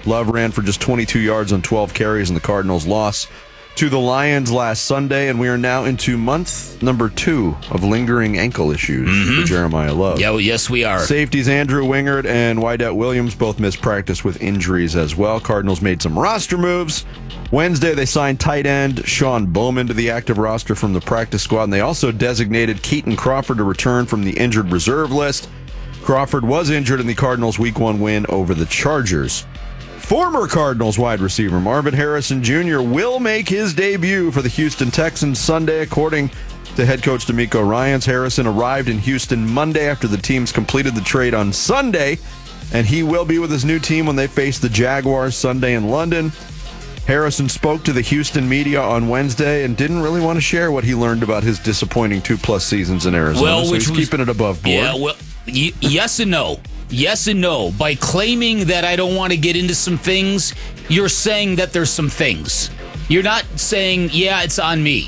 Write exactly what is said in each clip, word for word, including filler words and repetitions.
Love ran for just twenty-two yards on twelve carries in the Cardinals' loss to the Lions last Sunday, and we are now into month number two of lingering ankle issues mm-hmm. for Jeremiah Love. Yeah, well, yes, we are. Safeties Andrew Wingard and Wydett Williams both missed practice with injuries as well. Cardinals made some roster moves. Wednesday, they signed tight end Sean Bowman to the active roster from the practice squad, and they also designated Keaton Crawford to return from the injured reserve list. Crawford was injured in the Cardinals' Week one win over the Chargers. Former Cardinals wide receiver Marvin Harrison Junior will make his debut for the Houston Texans Sunday, according to head coach D'Amico Ryans. Harrison arrived in Houston Monday after the teams completed the trade on Sunday, and he will be with his new team when they face the Jaguars Sunday in London. Harrison spoke to the Houston media on Wednesday and didn't really want to share what he learned about his disappointing two-plus seasons in Arizona, well, so which he's was, keeping it above board. Yeah, well, y- yes and no. Yes and no. By claiming that I don't want to get into some things, you're saying that there's some things. You're not saying, yeah, it's on me.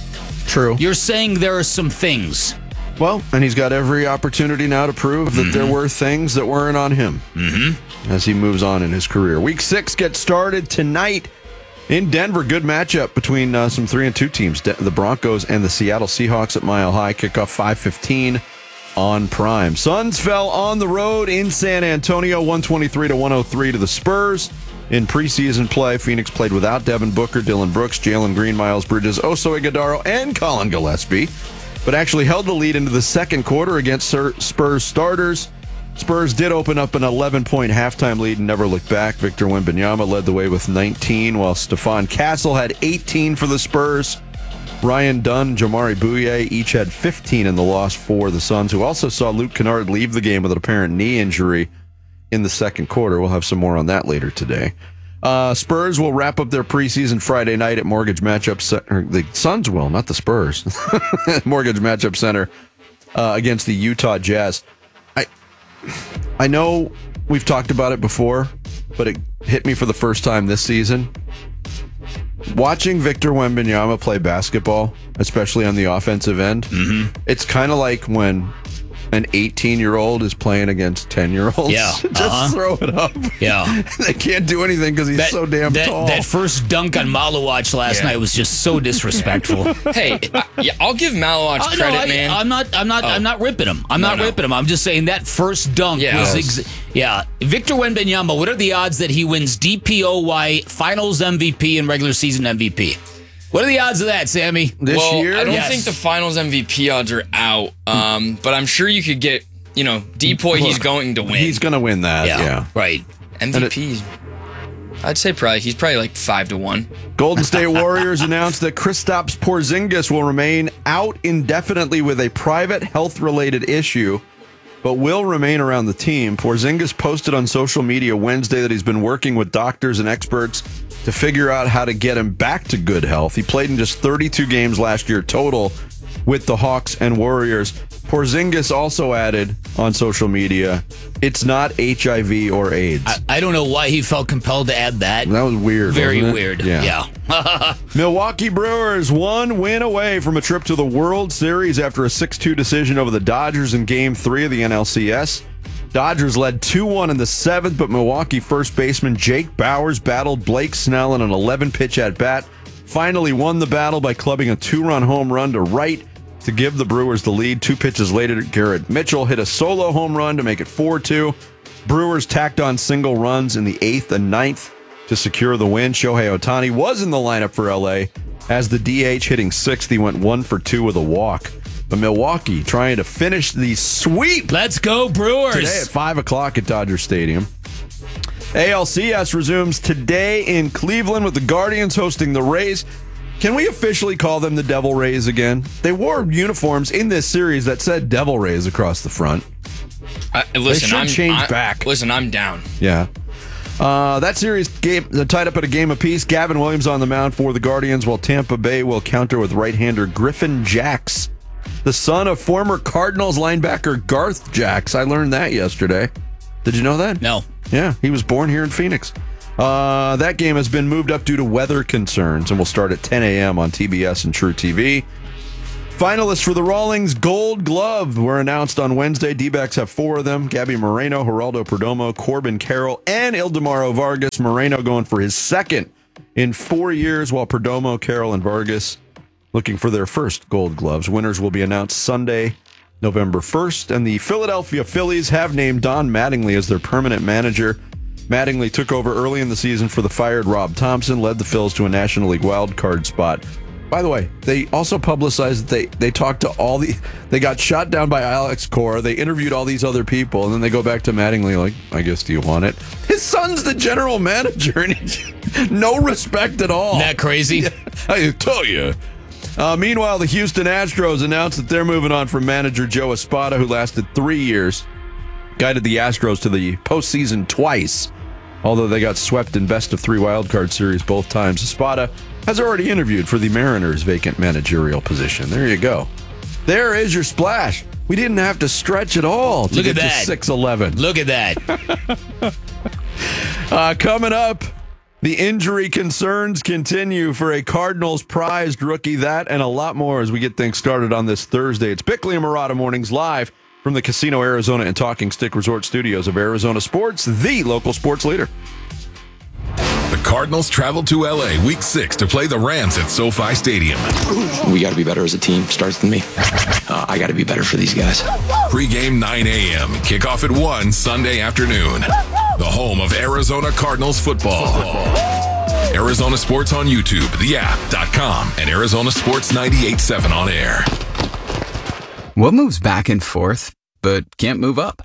True. You're saying there are some things. Well, and he's got every opportunity now to prove that mm-hmm. there were things that weren't on him mm-hmm. as he moves on in his career. Week six gets started tonight in Denver. Good matchup between uh, some three and two teams, De- the Broncos and the Seattle Seahawks at Mile High. Kickoff five fifteen on Prime. Suns fell on the road in San Antonio, one twenty-three to one oh three to the Spurs. In preseason play, Phoenix played without Devin Booker, Dylan Brooks, Jalen Green, Miles Bridges, Oso Ighodaro, and Colin Gillespie, but actually held the lead into the second quarter against Spurs starters. Spurs did open up an eleven-point halftime lead and never looked back. Victor Wembanyama led the way with nineteen, while Stephon Castle had eighteen for the Spurs. Ryan Dunn, Jamari Bouye each had fifteen in the loss for the Suns, who also saw Luke Kennard leave the game with an apparent knee injury in the second quarter. We'll have some more on that later today. Uh, Spurs will wrap up their preseason Friday night at Mortgage Matchup Center. The Suns will, not the Spurs. Mortgage Matchup Center uh, against the Utah Jazz. I I know we've talked about it before, but it hit me for the first time this season. Watching Victor Wembanyama play basketball, especially on the offensive end, mm-hmm. it's kind of like when an eighteen-year-old is playing against ten-year-olds. Yeah. Just uh-huh. throw it up. Yeah. They can't do anything because he's that, so damn that, tall. That first dunk on Malawach last yeah. night was just so disrespectful. Hey, I, yeah, I'll give Malawach uh, credit, no, I, man. I'm not. I'm not. Oh. I'm not ripping him. I'm no, not no. ripping him. I'm just saying that first dunk yeah. was. Ex- yeah. Victor Wembanyama. What are the odds that he wins D P O Y Finals M V P and regular season M V P? What are the odds of that, Sammy? This well, year? I don't yes. think the Finals M V P odds are out, um, but I'm sure you could get. You know, Depoy, he's going to win. He's going to win that, yeah. yeah. Right. M V P, I'd say probably, he's probably like five to one. Golden State Warriors announced that Kristaps Porzingis will remain out indefinitely with a private health-related issue, but will remain around the team. Porzingis posted on social media Wednesday that he's been working with doctors and experts to figure out how to get him back to good health. He played in just thirty-two games last year total with the Hawks and Warriors. Porzingis also added on social media, it's not H I V or AIDS. I, I don't know why he felt compelled to add that. That was weird. Very wasn't it? weird. Yeah. yeah. Milwaukee Brewers one win away from a trip to the World Series after a six two decision over the Dodgers in Game three of the N L C S. Dodgers led two one in the seventh, but Milwaukee first baseman Jake Bauers battled Blake Snell in an eleven-pitch at-bat. Finally won the battle by clubbing a two-run home run to right to give the Brewers the lead. Two pitches later, Garrett Mitchell hit a solo home run to make it four two. Brewers tacked on single runs in the eighth and ninth to secure the win. Shohei Ohtani was in the lineup for L A as the D H, hitting sixth. He went one for two with a walk. But Milwaukee trying to finish the sweep. Let's go, Brewers. Today at five o'clock at Dodger Stadium. A L C S resumes today in Cleveland with the Guardians hosting the Rays. Can we officially call them the Devil Rays again? They wore uniforms in this series that said Devil Rays across the front. Uh, listen, they should I'm, change I, back. Listen, I'm down. Yeah. Uh, that series game, tied up at a game apiece. Gavin Williams on the mound for the Guardians, while Tampa Bay will counter with right-hander Griffin Jax, the son of former Cardinals linebacker Garth Jax. I learned that yesterday. Did you know that? No. Yeah, he was born here in Phoenix. Uh, that game has been moved up due to weather concerns and will start at ten a.m. on T B S and True T V. Finalists for the Rawlings Gold Glove were announced on Wednesday. D-backs have four of them. Gabby Moreno, Geraldo Perdomo, Corbin Carroll, and Ildemaro Vargas. Moreno going for his second in four years, while Perdomo, Carroll, and Vargas looking for their first Gold Gloves. Winners will be announced Sunday, November first. And the Philadelphia Phillies have named Don Mattingly as their permanent manager. Mattingly took over early in the season for the fired Rob Thompson, led the Phils to a National League wildcard spot. By the way, they also publicized that they, they talked to all the... They got shot down by Alex Cora. They interviewed all these other people, and then they go back to Mattingly like, I guess, do you want it? His son's the general manager, and he, no respect at all. Isn't that crazy? Yeah, I tell you. Uh, meanwhile, the Houston Astros announced that they're moving on from manager Joe Espada, who lasted three years, guided the Astros to the postseason twice, although they got swept in best-of-three wildcard series both times. Espada has already interviewed for the Mariners' vacant managerial position. There you go. There is your splash. We didn't have to stretch at all to Look get at that. to six eleven. Look at that. uh, coming up, the injury concerns continue for a Cardinals prized rookie. That and a lot more as we get things started on this Thursday. It's Bickley and Marotta Mornings live from the Casino Arizona and Talking Stick Resort Studios of Arizona Sports, the local sports leader. The Cardinals travel to L A week six to play the Rams at SoFi Stadium. We got to be better as a team. Starts with me. Uh, I got to be better for these guys. Pre-game nine a.m. Kickoff at one Sunday afternoon. The home of Arizona Cardinals football. football. Arizona Sports on YouTube, the app dot com, and Arizona Sports ninety-eight point seven on air. What moves back and forth, but can't move up?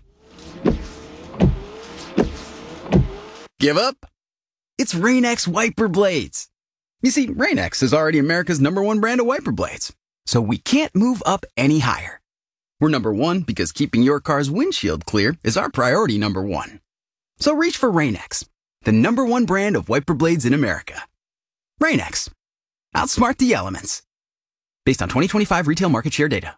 Give up? It's Rain-X wiper blades. You see, Rain-X is already America's number one brand of wiper blades, so we can't move up any higher. We're number one because keeping your car's windshield clear is our priority number one. So reach for Rain-X, the number one brand of wiper blades in America. Rain-X. Outsmart the elements. Based on twenty twenty-five retail market share data.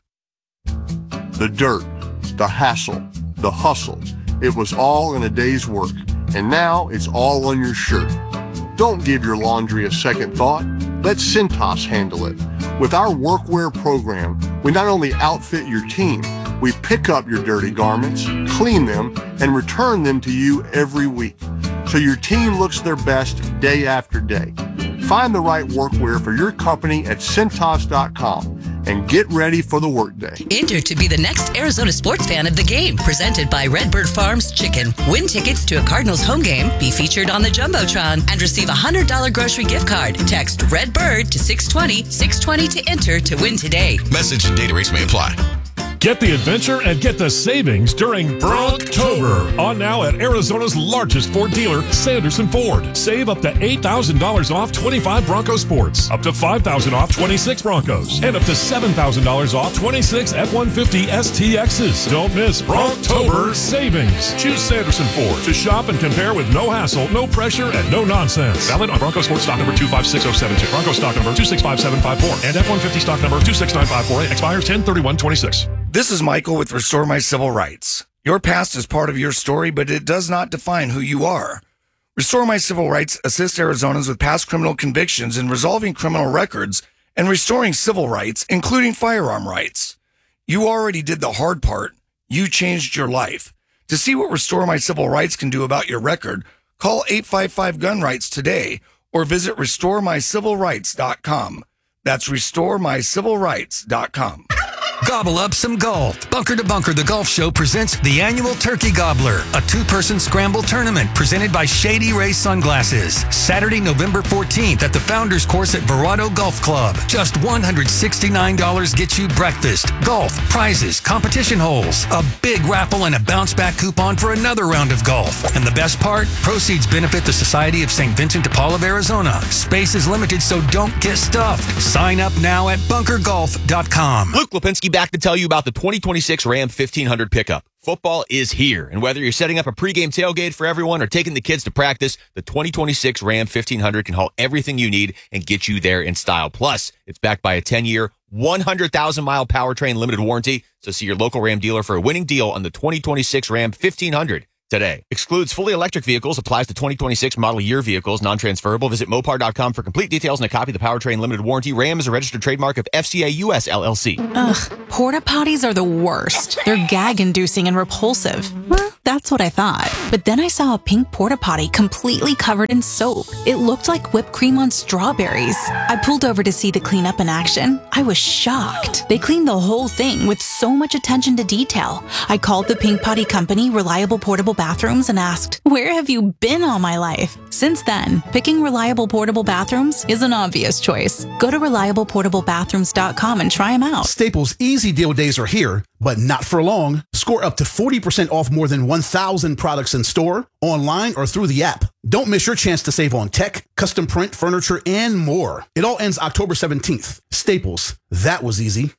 The dirt, the hassle, the hustle. It was all in a day's work. And now it's all on your shirt. Don't give your laundry a second thought. Let Cintas handle it. With our workwear program, we not only outfit your team, we pick up your dirty garments, clean them, and return them to you every week. So your team looks their best day after day. Find the right workwear for your company at Cintas dot com. And get ready for the workday. Enter to be the next Arizona sports fan of the game. Presented by Redbird Farms Chicken. Win tickets to a Cardinals home game, be featured on the Jumbotron, and receive a one hundred dollars grocery gift card. Text Redbird to six twenty, six twenty to enter to win today. Message and data rates may apply. Get the adventure and get the savings during Bronktober. On now at Arizona's largest Ford dealer, Sanderson Ford. Save up to eight thousand dollars off twenty-five Bronco Sports, up to five thousand dollars off twenty-six Broncos, and up to seven thousand dollars off twenty-six F one fifty S T Xs. Don't miss Bronktober savings. Choose Sanderson Ford to shop and compare with no hassle, no pressure, and no nonsense. Valid on Bronco Sports stock number two five six zero seven two, Bronco stock number two six five seven five four, and F one fifty stock number two six nine five four eight. Expires ten thirty-one twenty-six. This is Michael with Restore My Civil Rights. Your past is part of your story, but it does not define who you are. Restore My Civil Rights assists Arizonans with past criminal convictions in resolving criminal records and restoring civil rights, including firearm rights. You already did the hard part. You changed your life. To see what Restore My Civil Rights can do about your record, call eight five five gun rights today or visit restore my civil rights dot com. That's restore my civil rights dot com. Gobble up some golf. Bunker to Bunker, the golf show presents the annual Turkey Gobbler, a two-person scramble tournament presented by Shady Ray Sunglasses. Saturday, November fourteenth at the Founders Course at Verado Golf Club. Just one hundred sixty-nine dollars gets you breakfast, golf, prizes, competition holes, a big raffle, and a bounce-back coupon for another round of golf. And the best part? Proceeds benefit the Society of Saint Vincent de Paul of Arizona. Space is limited, so don't get stuffed. Sign up now at bunker golf dot com. Luke Lipinski back to tell you about the twenty twenty-six Ram fifteen hundred pickup. Football is here, and whether you're setting up a pregame tailgate for everyone or taking the kids to practice, the twenty twenty-six Ram fifteen hundred can haul everything you need and get you there in style. Plus, it's backed by a ten-year, one hundred thousand mile powertrain limited warranty, so see your local Ram dealer for a winning deal on the twenty twenty-six Ram fifteen hundred. today. Excludes fully electric vehicles, applies to twenty twenty-six model year vehicles, non-transferable. Visit Mopar dot com for complete details and a copy of the powertrain limited warranty. Ram is a registered trademark of F C A U S L L C. Ugh, porta potties are the worst. They're gag-inducing and repulsive. Well, that's what I thought. But then I saw a pink porta potty completely covered in soap. It looked like whipped cream on strawberries. I pulled over to see the cleanup in action. I was shocked. They cleaned the whole thing with so much attention to detail. I called the Pink Potty Company, Reliable Portable Bathrooms, and asked, "Where have you been all my life?" Since then, picking Reliable Portable Bathrooms is an obvious choice. Go to reliable portable bathrooms dot com and try them out. Staples Easy Deal Days are here, but not for long. Score up to forty percent off more than one thousand products in store, online, or through the app. Don't miss your chance to save on tech, custom print, furniture, and more. It all ends October seventeenth. Staples. That was easy.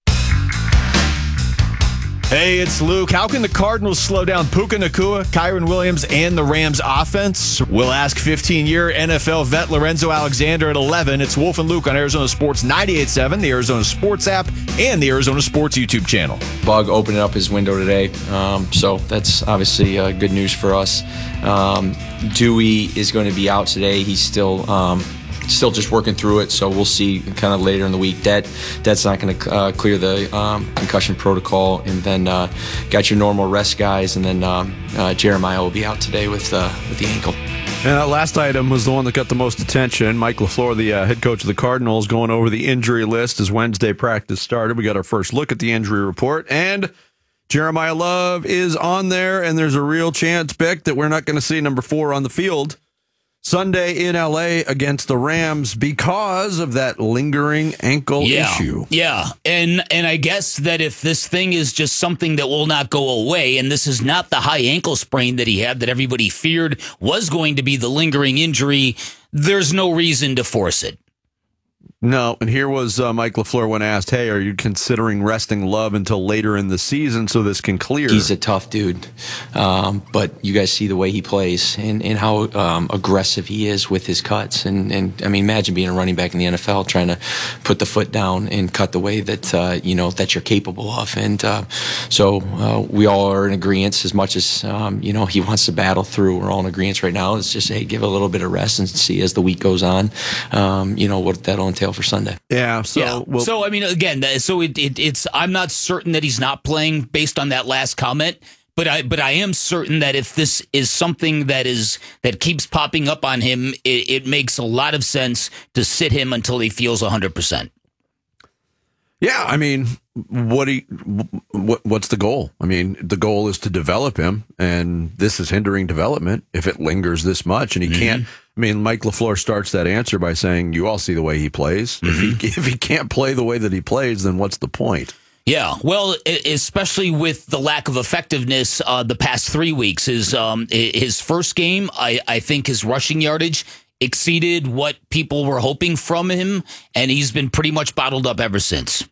Hey, it's Luke. How can the Cardinals slow down Puka Nacua, Kyron Williams, and the Rams offense? We'll ask fifteen-year N F L vet Lorenzo Alexander at eleven. It's Wolf and Luke on Arizona Sports ninety-eight point seven, the Arizona Sports app, and the Arizona Sports YouTube channel. Bug opening up his window today, um, so that's obviously uh, good news for us. Um, Dewey is going to be out today. He's still... Um, Still just working through it, so we'll see kind of later in the week. That that's not going to uh, clear the um, concussion protocol, and then uh, got your normal rest guys, and then um, uh, Jeremiah will be out today with uh, with the ankle. And that last item was the one that got the most attention. Mike LaFleur, the uh, head coach of the Cardinals, going over the injury list as Wednesday practice started. We got our first look at the injury report, and Jeremiah Love is on there, and there's a real chance, Bick, that we're not going to see number four on the field Sunday in L A against the Rams because of that lingering ankle yeah, issue. Yeah, and and I guess that if this thing is just something that will not go away, and this is not the high ankle sprain that he had that everybody feared was going to be the lingering injury, there's no reason to force it. No, and here was uh, Mike LaFleur when asked, hey, are you considering resting Love until later in the season so this can clear? He's a tough dude, um, but you guys see the way he plays and, and how um, aggressive he is with his cuts. And, and, I mean, imagine being a running back in the N F L trying to put the foot down and cut the way that, uh, you know, that you're capable of. And uh, so uh, we all are in agreement as much as, um, you know, he wants to battle through. We're all in agreement right now. It's just, hey, give a little bit of rest and see as the week goes on, um, you know, what that'll entail for Sunday. Yeah. So, yeah. We'll, so I mean, again, so it, it, it's. I'm not certain that he's not playing based on that last comment, but I, but I am certain that if this is something that is that keeps popping up on him, it, it makes a lot of sense to sit him until he feels one hundred percent. Yeah, I mean, what he, what, what's the goal? I mean, the goal is to develop him, and this is hindering development if it lingers this much, and he mm-hmm. can't. I mean, Mike LaFleur starts that answer by saying, you all see the way he plays. Mm-hmm. If he if he can't play the way that he plays, then what's the point? Yeah, well, especially with the lack of effectiveness uh, the past three weeks. His, um, his first game, I, I think his rushing yardage exceeded what people were hoping from him, and he's been pretty much bottled up ever since.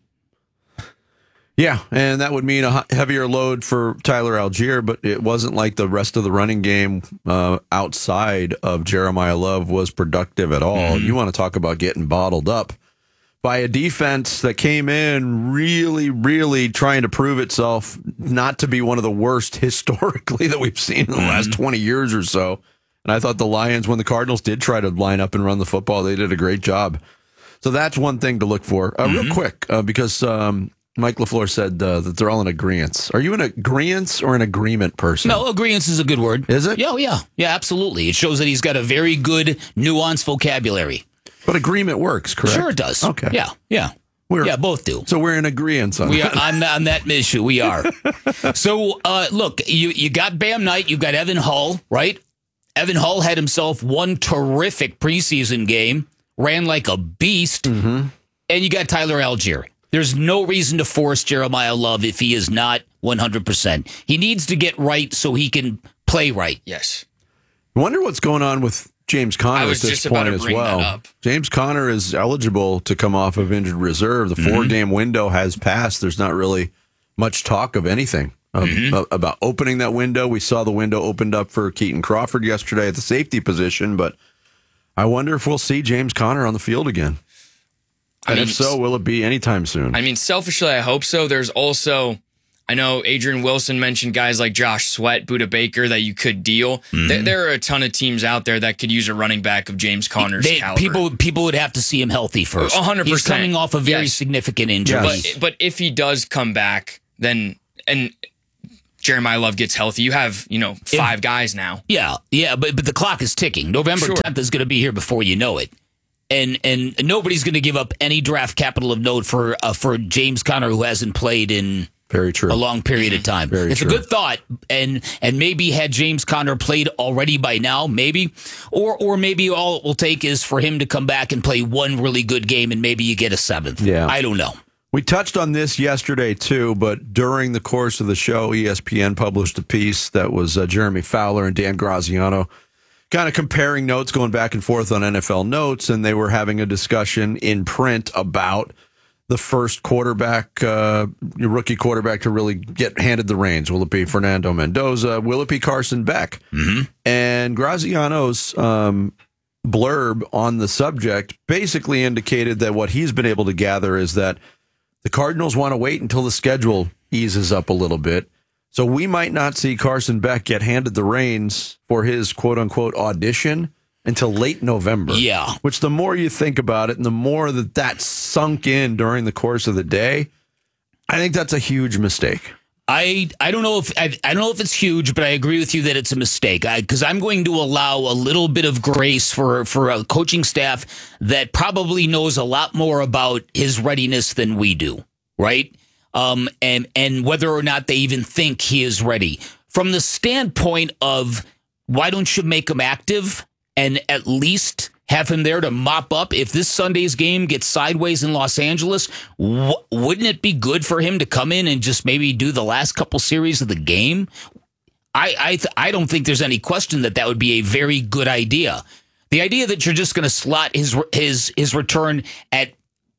Yeah, and that would mean a heavier load for Tyler Algier, but it wasn't like the rest of the running game uh, outside of Jeremiah Love was productive at all. Mm-hmm. You want to talk about getting bottled up by a defense that came in really, really trying to prove itself not to be one of the worst historically that we've seen in the mm-hmm. last twenty years or so. And I thought the Lions, when the Cardinals did try to line up and run the football, they did a great job. So that's one thing to look for. Uh, mm-hmm. Real quick, uh, because... Um, Mike LaFleur said uh, that they're all in agreement. Are you an agreement or an agreement person? No, agreement is a good word. Is it? Yeah, yeah, yeah, absolutely. It shows that he's got a very good, nuanced vocabulary. But agreement works, correct? Sure it does. Okay. Yeah, yeah. We're, yeah, both do. So we're in agreement on we that. Are, on, on that issue, we are. So, uh, look, you, you got Bam Knight, you've got Evan Hull, right? Evan Hull had himself one terrific preseason game, ran like a beast, mm-hmm. and you got Tyler Algier. There's no reason to force Jeremiah Love if he is not one hundred percent. He needs to get right so he can play right. Yes. I wonder what's going on with James Conner I was at this just about point to as bring well. that up. James Conner is eligible to come off of injured reserve. The Mm-hmm. four-game window has passed. There's not really much talk of anything um, Mm-hmm. about opening that window. We saw the window opened up for Keaton Crawford yesterday at the safety position, but I wonder if we'll see James Conner on the field again. I And mean, if so, will it be anytime soon? I mean, selfishly, I hope so. There's also, I know Adrian Wilson mentioned guys like Josh Sweat, Budda Baker that you could deal. Mm-hmm. There, there are a ton of teams out there that could use a running back of James Conner's they, caliber. People, people would have to see him healthy first. one hundred percent. He's coming off a very yes. significant injury. But, but if he does come back, then and Jeremiah Love gets healthy, you have you know five if, guys now. Yeah, yeah, but but the clock is ticking. November sure. tenth is going to be here before you know it. And and nobody's going to give up any draft capital of note for uh, for James Conner, who hasn't played in very true a long period of time. Very it's true. a good thought, and and maybe had James Conner played already by now, maybe, or or maybe all it will take is for him to come back and play one really good game, and maybe you get a seventh. Yeah, I don't know. We touched on this yesterday too, but during the course of the show, E S P N published a piece that was uh, Jeremy Fowler and Dan Graziano kind of comparing notes, going back and forth on N F L notes, and they were having a discussion in print about the first quarterback, uh, rookie quarterback to really get handed the reins. Will it be Fernando Mendoza? Will it be Carson Beck? Mm-hmm. And Graziano's um, blurb on the subject basically indicated that what he's been able to gather is that the Cardinals want to wait until the schedule eases up a little bit. So we might not see Carson Beck get handed the reins for his quote-unquote audition until late November. Yeah. Which the more you think about it and the more that that sunk in during the course of the day, I think that's a huge mistake. I I don't know if I, I don't know if it's huge, but I agree with you that it's a mistake. Because I'm going to allow a little bit of grace for for a coaching staff that probably knows a lot more about his readiness than we do, right? Um, and and whether or not they even think he is ready. From the standpoint of why don't you make him active and at least have him there to mop up if this Sunday's game gets sideways in Los Angeles? W- wouldn't it be good for him to come in and just maybe do the last couple series of the game? I I th- I don't think there's any question that that would be a very good idea. The idea that you're just going to slot his his his return at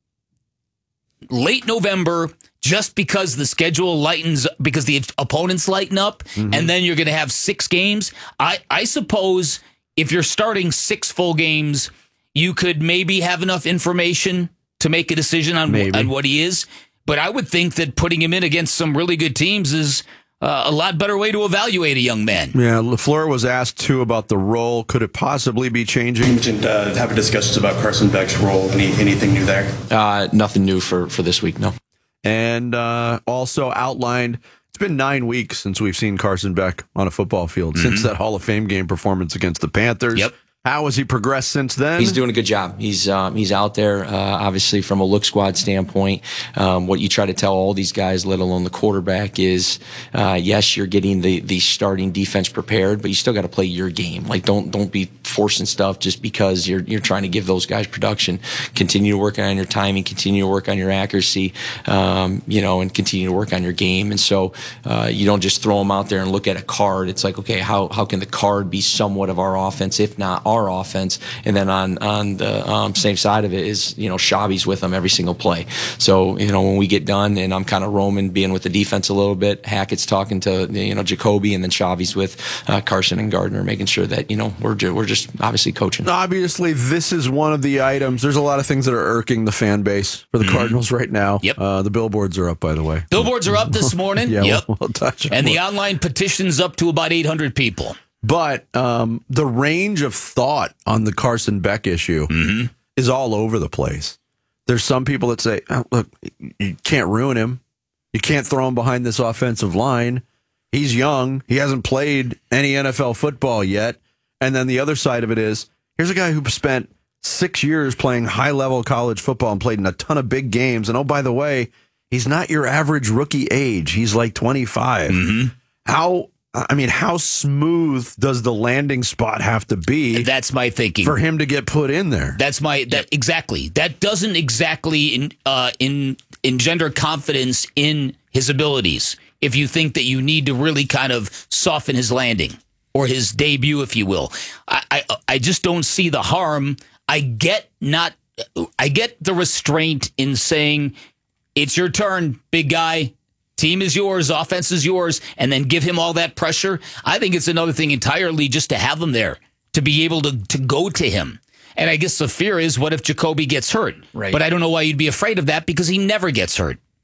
late November just because the schedule lightens, because the opponents lighten up, mm-hmm. and then you're going to have six games. I, I suppose if you're starting six full games, you could maybe have enough information to make a decision on, on what he is. But I would think that putting him in against some really good teams is uh, a lot better way to evaluate a young man. Yeah, LaFleur was asked, too, about the role. Could it possibly be changing? And uh, have discussions about Carson Beck's role. Any, anything new there? Uh, nothing new for, for this week, no. And uh, also outlined, it's been nine weeks since we've seen Carson Beck on a football field, mm-hmm. since that Hall of Fame game performance against the Panthers. Yep. How has he progressed since then? He's doing a good job. He's um, he's out there, uh, obviously, from a look squad standpoint. Um, what you try to tell all these guys, let alone the quarterback, is uh, yes, you're getting the, the starting defense prepared, but you still got to play your game. Like, don't don't be forcing stuff just because you're you're trying to give those guys production. Continue to work on your timing. Continue to work on your accuracy. Um, you know, and continue to work on your game. And so uh, you don't just throw them out there and look at a card. It's like, okay, how how can the card be somewhat of our offense, if not our our offense? And then on on the um, same side of it is, you know, Shabby's with them every single play. So, you know, when we get done and I'm kind of roaming, being with the defense a little bit, Hackett's talking to, you know, Jacoby, and then Shabby's with uh, Carson and Gardner, making sure that, you know, we're ju- we're just obviously coaching. Obviously, this is one of the items. There's a lot of things that are irking the fan base for the mm-hmm. Cardinals right now. Yep. Uh, the billboards are up, by the way. Billboards are up this morning. yeah, yep. we'll, we'll touch on And more. the online petition's up to about eight hundred people. But um, the range of thought on the Carson Beck issue mm-hmm. is all over the place. There's some people that say, oh, look, you can't ruin him. You can't throw him behind this offensive line. He's young. He hasn't played any N F L football yet. And then the other side of it is, here's a guy who spent six years playing high-level college football and played in a ton of big games. And oh, by the way, he's not your average rookie age. He's like twenty-five. Mm-hmm. How... I mean, how smooth does the landing spot have to be? That's my thinking. For him to get put in there. That's my that exactly. That doesn't exactly in, uh, in engender confidence in his abilities. If you think that you need to really kind of soften his landing or his debut, if you will, I I, I just don't see the harm. I get not. I get the restraint in saying it's your turn, big guy. Team is yours, offense is yours, and then give him all that pressure. I think it's another thing entirely just to have him there, to be able to, to go to him. And I guess the fear is, what if Jacoby gets hurt? Right. But I don't know why you'd be afraid of that, because he never gets hurt.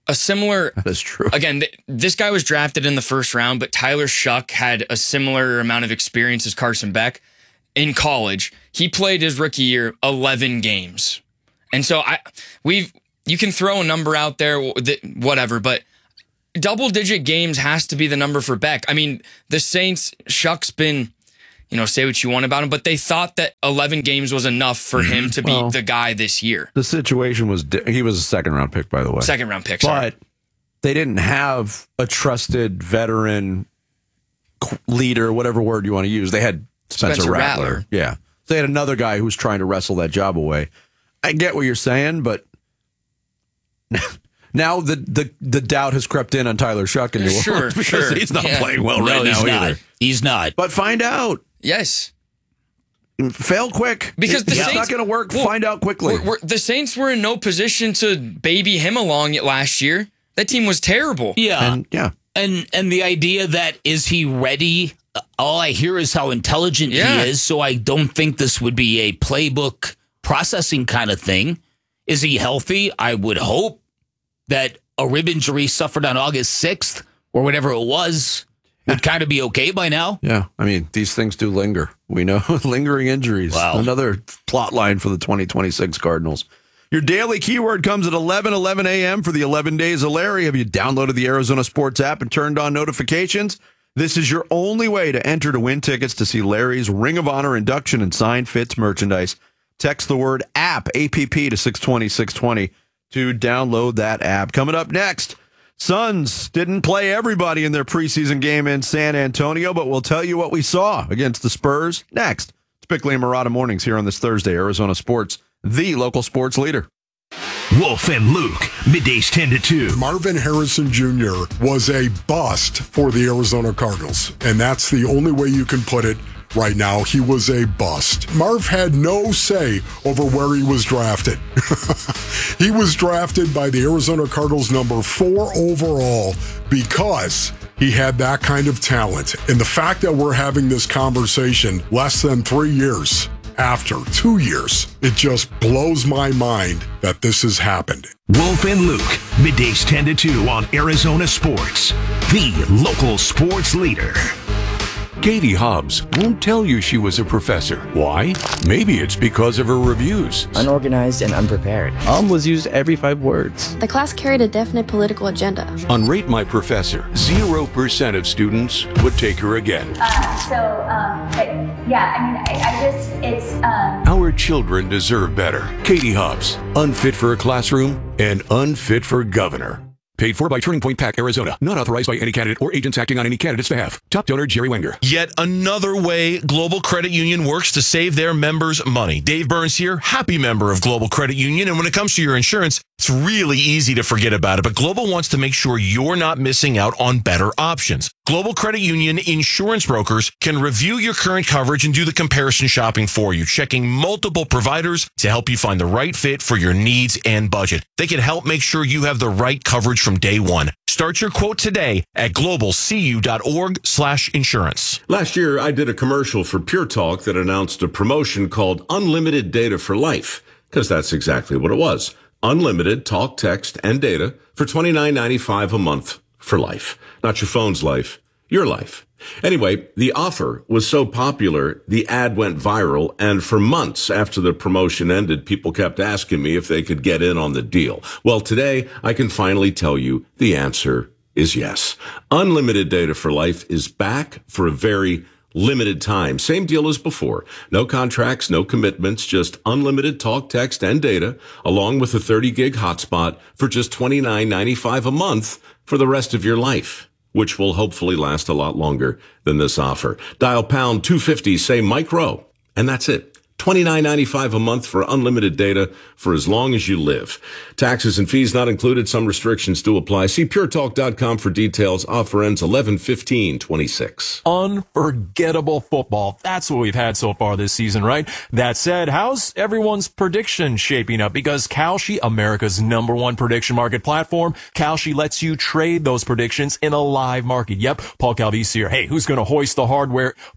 a similar. That's true. Again, th- this guy was drafted in the first round, but Tyler Shuck had a similar amount of experience as Carson Beck in college. He played his rookie year eleven games, and so I we've you can throw a number out there, whatever, but double digit games has to be the number for Beck. I mean, the Saints, Shuck's been. You know, say what you want about him, but they thought that eleven games was enough for him to be Well, the guy this year. The situation was di- he was a second round pick, by the way. Second round pick, sorry. But they didn't have a trusted veteran qu- leader, whatever word you want to use. They had Spencer, Spencer Rattler. Rattler. Yeah. They had another guy who was trying to wrestle that job away. I get what you're saying, but now the, the, the doubt has crept in on Tyler Shuck in New Sure, Orleans because sure. he's not Yeah. playing well No, right he's now not. either. He's not. But find out. Yes. Fail quick. Because the it's Saints, not going to work. well, Find out quickly. We're, we're, the Saints were in no position to baby him along last year. That team was terrible. Yeah. And, yeah. And and the idea that is he ready? All I hear is how intelligent Yeah. he is. So I don't think this would be a playbook processing kind of thing. Is he healthy? I would hope that a rib injury suffered on August sixth or whatever it was would kind of be okay by now. Yeah, I mean, these things do linger. We know lingering injuries. Wow. Another plot line for the twenty twenty-six Cardinals. Your daily keyword comes at eleven eleven a.m. for the eleven Days of Larry. Have you downloaded the Arizona Sports app and turned on notifications? This is your only way to enter to win tickets to see Larry's Ring of Honor induction and signed Fits merchandise. Text the word app, A P P, to six twenty, six twenty to download that app. Coming up next, Suns didn't play everybody in their preseason game in San Antonio, but we'll tell you what we saw against the Spurs next. It's Bickley and Murata Mornings here on this Thursday, Arizona Sports, the local sports leader. Wolf and Luke, middays ten to two. Marvin Harrison Junior was a bust for the Arizona Cardinals, and that's the only way you can put it right now. He was a bust. Marv had no say over where he was drafted. He was drafted by the Arizona Cardinals number four overall because he had that kind of talent. And the fact that we're having this conversation less than three years after, two years, it just blows my mind that this has happened. Wolf and Luke, middays ten to two on Arizona Sports, the local sports leader. Katie Hobbs won't tell you she was a professor. Why? Maybe it's because of her reviews. Unorganized and unprepared. Um was used every five words. The class carried a definite political agenda. On Rate My Professor, zero percent of students would take her again. Uh, so, um, but, yeah, I mean, I, I just, it's, um... Our children deserve better. Katie Hobbs, unfit for a classroom and unfit for governor. Paid for by Turning Point Pack, Arizona. Not authorized by any candidate or agents acting on any candidate's behalf. Top donor, Jerry Wenger. Yet another way Global Credit Union works to save their members money. Dave Burns here, happy member of Global Credit Union. And when it comes to your insurance, it's really easy to forget about it. But Global wants to make sure you're not missing out on better options. Global Credit Union insurance brokers can review your current coverage and do the comparison shopping for you, checking multiple providers to help you find the right fit for your needs and budget. They can help make sure you have the right coverage from day one. Start your quote today at globalcu.org slash insurance. Last year, I did a commercial for Pure Talk that announced a promotion called Unlimited Data for Life, because that's exactly what it was. Unlimited talk, text, and data for twenty-nine ninety-five a month for life. Not your phone's life, your life. Anyway, the offer was so popular, the ad went viral, and for months after the promotion ended, people kept asking me if they could get in on the deal. Well, today, I can finally tell you the answer is yes. Unlimited Data for Life is back for a very limited time. Same deal as before. No contracts, no commitments, just unlimited talk, text, and data, along with a thirty gig hotspot for just twenty-nine ninety-five a month for the rest of your life, which will hopefully last a lot longer than this offer. Dial pound two fifty, say micro, and that's it. twenty-nine ninety-five a month for unlimited data for as long as you live. Taxes and fees not included. Some restrictions do apply. See pure talk dot com for details. Offer ends eleven fifteen twenty-six. Unforgettable football. That's what we've had so far this season, right? That said, how's everyone's prediction shaping up? Because Kalshi, America's number one prediction market platform, Kalshi lets you trade those predictions in a live market. Yep, Paul Calvisi here. Hey, who's going to hoist the hardware?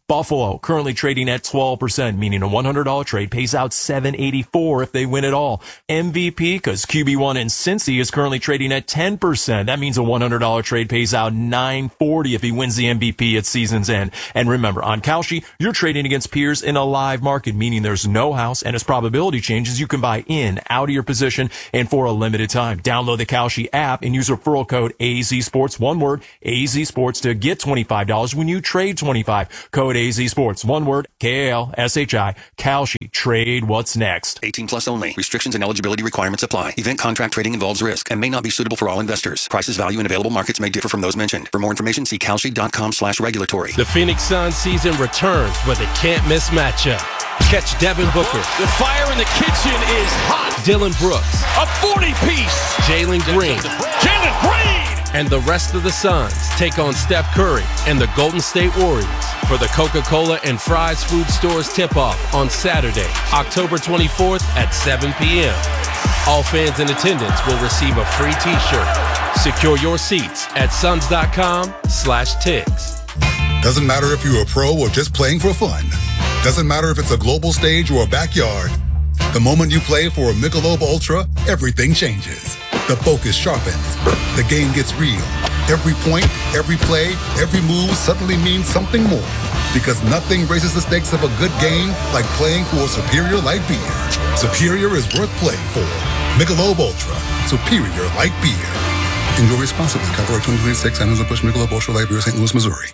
Buffalo, currently trading at twelve percent, meaning a one hundred dollars trade pays out seven eighty-four if they win it all. M V P, because Q B one in Cincy is currently trading at ten percent. That means a one hundred dollars trade pays out nine forty if he wins the M V P at season's end. And remember, on Kalshi, you're trading against peers in a live market, meaning there's no house, and as probability changes, you can buy in, out of your position, and for a limited time. Download the Kalshi app and use referral code A Z Sports, one word, A Z Sports, to get twenty-five dollars when you trade twenty-five dollars. Code A Z Sports, one word, K A L S H I, Kalshi. Trade what's next. eighteen plus only. Restrictions and eligibility requirements apply. Event contract trading involves risk and may not be suitable for all investors. Prices, value, and available markets may differ from those mentioned. For more information, see kalshi.com slash regulatory. The Phoenix Suns season returns with a can't-miss matchup. Catch Devin Booker. The fire in the kitchen is hot. Dillon Brooks. A forty-piece. Jalen Green. Jalen Green! And the rest of the Suns take on Steph Curry and the Golden State Warriors for the Coca-Cola and Fry's Food Stores tip-off on Saturday, October twenty-fourth at seven p.m. All fans in attendance will receive a free t-shirt. Secure your seats at suns.com slash tigs. Doesn't matter if you're a pro or just playing for fun. Doesn't matter if it's a global stage or a backyard. The moment you play for a Michelob Ultra, everything changes. The focus sharpens. The game gets real. Every point, every play, every move suddenly means something more. Because nothing raises the stakes of a good game like playing for a superior light beer. Superior is worth playing for. Michelob Ultra. Superior light beer. Enjoy responsibly. Copyright twenty twenty-six. Anheuser-Busch Michelob Ultra Light Beer, Saint Louis, Missouri.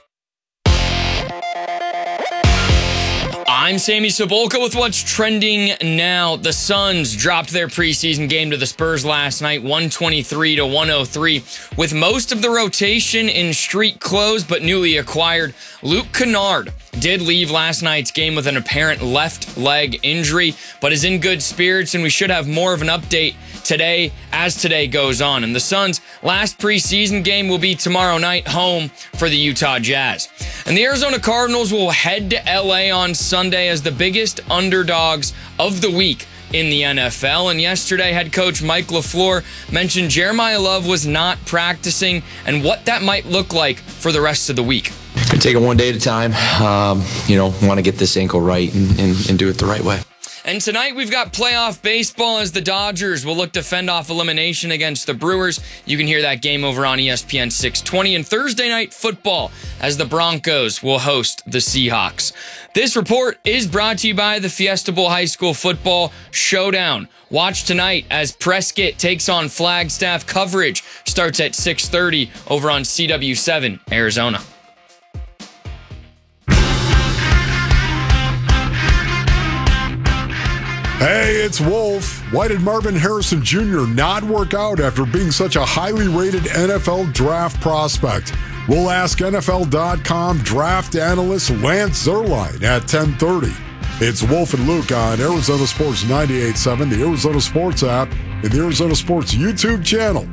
I'm Sammy Cebulka with what's trending now. The Suns dropped their preseason game to the Spurs last night, one twenty-three to one oh three, with most of the rotation in street clothes but newly acquired. Luke Kennard did leave last night's game with an apparent left leg injury, but is in good spirits, and we should have more of an update today as today goes on. And the Suns' last preseason game will be tomorrow night home for the Utah Jazz. And the Arizona Cardinals will head to L A on Sunday as the biggest underdogs of the week in the N F L. And yesterday, head coach Mike LaFleur mentioned Jeremiah Love was not practicing and what that might look like for the rest of the week. Take it one day at a time. Um, you know, want to get this ankle right and, and, and do it the right way. And tonight we've got playoff baseball as the Dodgers will look to fend off elimination against the Brewers. You can hear that game over on E S P N six twenty. And Thursday night football as the Broncos will host the Seahawks. This report is brought to you by the Fiesta Bowl High School Football Showdown. Watch tonight as Prescott takes on Flagstaff. Coverage starts at six thirty over on C W seven Arizona. Hey, it's Wolf. Why did Marvin Harrison Junior not work out after being such a highly rated N F L draft prospect? We'll ask N F L dot com draft analyst Lance Zierlein at ten thirty. It's Wolf and Luke on Arizona Sports ninety-eight point seven, the Arizona Sports app, and the Arizona Sports YouTube channel.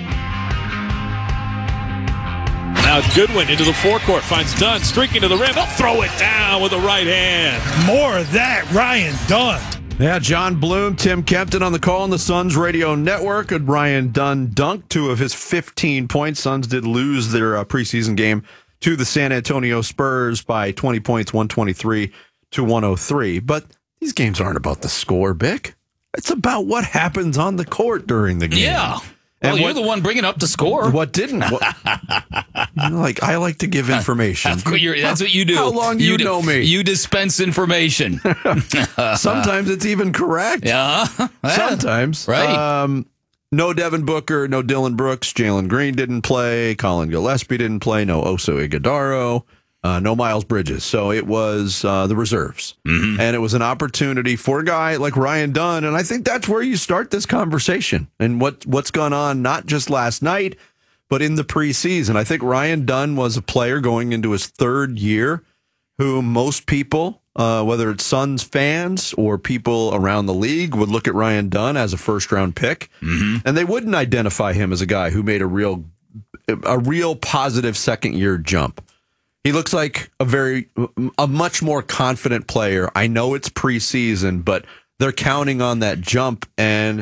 Now Goodwin into the forecourt, finds Dunn, streaking to the rim. He'll throw it down with the right hand. More of that, Ryan Dunn. Yeah, John Bloom, Tim Kempton on the call on the Suns radio network. And Ryan Dunn dunked two of his fifteen points. Suns did lose their uh, preseason game to the San Antonio Spurs by twenty points, one twenty-three to one oh three. But these games aren't about the score, Bick. It's about what happens on the court during the game. Yeah. Well, and you're what, the one bringing up the score. What didn't? What, you know, like I like to give information. That's what you do. How long you, you know me? You dispense information. Sometimes it's even correct. Yeah. Sometimes. Right. Um, no Devin Booker, no Dillon Brooks. Jalen Green didn't play. Colin Gillespie didn't play. No Oso Ighodaro. Uh, no Miles Bridges. So it was uh, the reserves. Mm-hmm. And it was an opportunity for a guy like Ryan Dunn. And I think that's where you start this conversation and what, what's gone on, not just last night, but in the preseason. I think Ryan Dunn was a player going into his third year who most people, uh, whether it's Suns fans or people around the league, would look at Ryan Dunn as a first-round pick. Mm-hmm. And they wouldn't identify him as a guy who made a real, a real positive second-year jump. He looks like a very, a much more confident player. I know it's preseason, but they're counting on that jump. And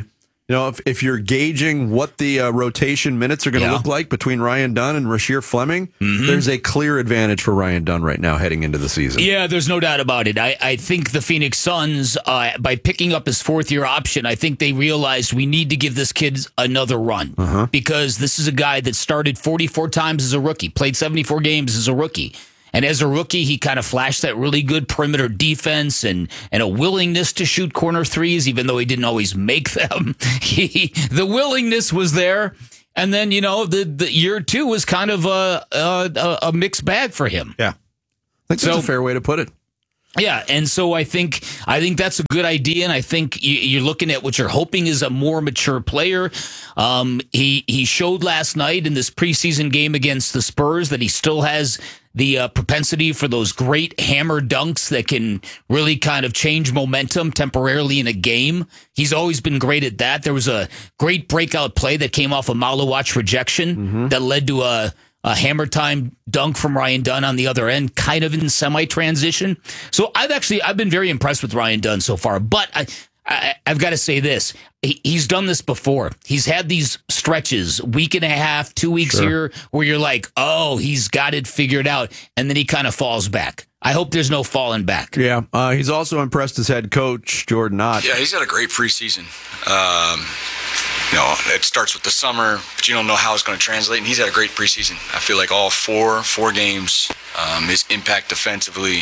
You know, if, if you're gauging what the uh, rotation minutes are going to Yeah. look like between Ryan Dunn and Rasheer Fleming, there's a clear advantage for Ryan Dunn right now heading into the season. Yeah, there's no doubt about it. I, I think the Phoenix Suns, uh, by picking up his fourth year option, I think they realized we need to give this kid another run Uh-huh. because this is a guy that started forty-four times as a rookie, played seventy-four games as a rookie. And as a rookie, he kind of flashed that really good perimeter defense and, and a willingness to shoot corner threes, even though he didn't always make them. he, the willingness was there. And then, you know, the, the year two was kind of a, a, a mixed bag for him. Yeah. I think that's So- a fair way to put it. Yeah, and so I think I think that's a good idea, and I think you, you're looking at what you're hoping is a more mature player. Um, he he showed last night in this preseason game against the Spurs that he still has the uh, propensity for those great hammer dunks that can really kind of change momentum temporarily in a game. He's always been great at that. There was a great breakout play that came off a Malawach rejection that led to a. A hammer time dunk from Ryan Dunn on the other end, kind of in semi-transition. So I've actually I've been very impressed with Ryan Dunn so far. But I, I I've got to say this: he, he's done this before. He's had these stretches, week and a half, two weeks Sure. here, where you're like, oh, he's got it figured out, and then he kind of falls back. I hope there's no falling back. Yeah. Uh, he's also impressed his head coach, Jordan Ott. Yeah, he's had a great preseason. Um, you know, it starts with the summer, but you don't know how it's going to translate. And he's had a great preseason. I feel like all four four games, um, his impact defensively,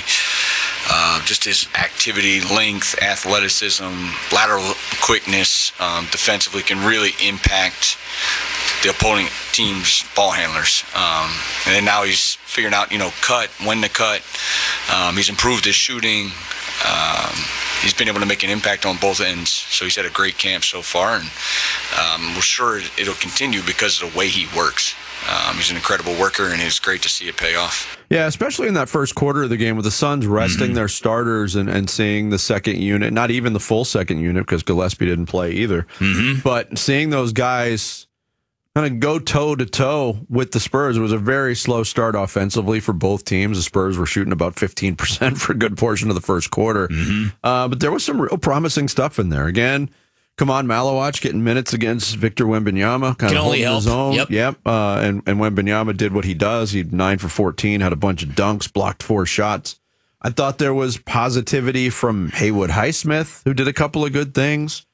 uh, just his activity, length, athleticism, lateral quickness, um, defensively can really impact the opponent team's ball handlers. Um, and then now he's figuring out, you know, cut, when to cut. Um, he's improved his shooting. Um, he's been able to make an impact on both ends. So he's had a great camp so far, and um, we're sure it'll continue because of the way he works. Um, he's an incredible worker, and it's great to see it pay off. Yeah, especially in that first quarter of the game with the Suns resting Mm-hmm. their starters and, and seeing the second unit, not even the full second unit because Gillespie didn't play either, Mm-hmm. but seeing those guys kind of go toe to toe with the Spurs. It was a very slow start offensively for both teams. The Spurs were shooting about fifteen percent for a good portion of the first quarter. Mm-hmm. Uh, but there was some real promising stuff in there. Again, come on, Malawach getting minutes against Victor Wembanyama, kind Can of only holding his help. own. Yep. Yep. Uh, and, and Wembanyama did what he does. He nine for fourteen, had a bunch of dunks, blocked four shots. I thought there was positivity from Haywood Highsmith, who did a couple of good things.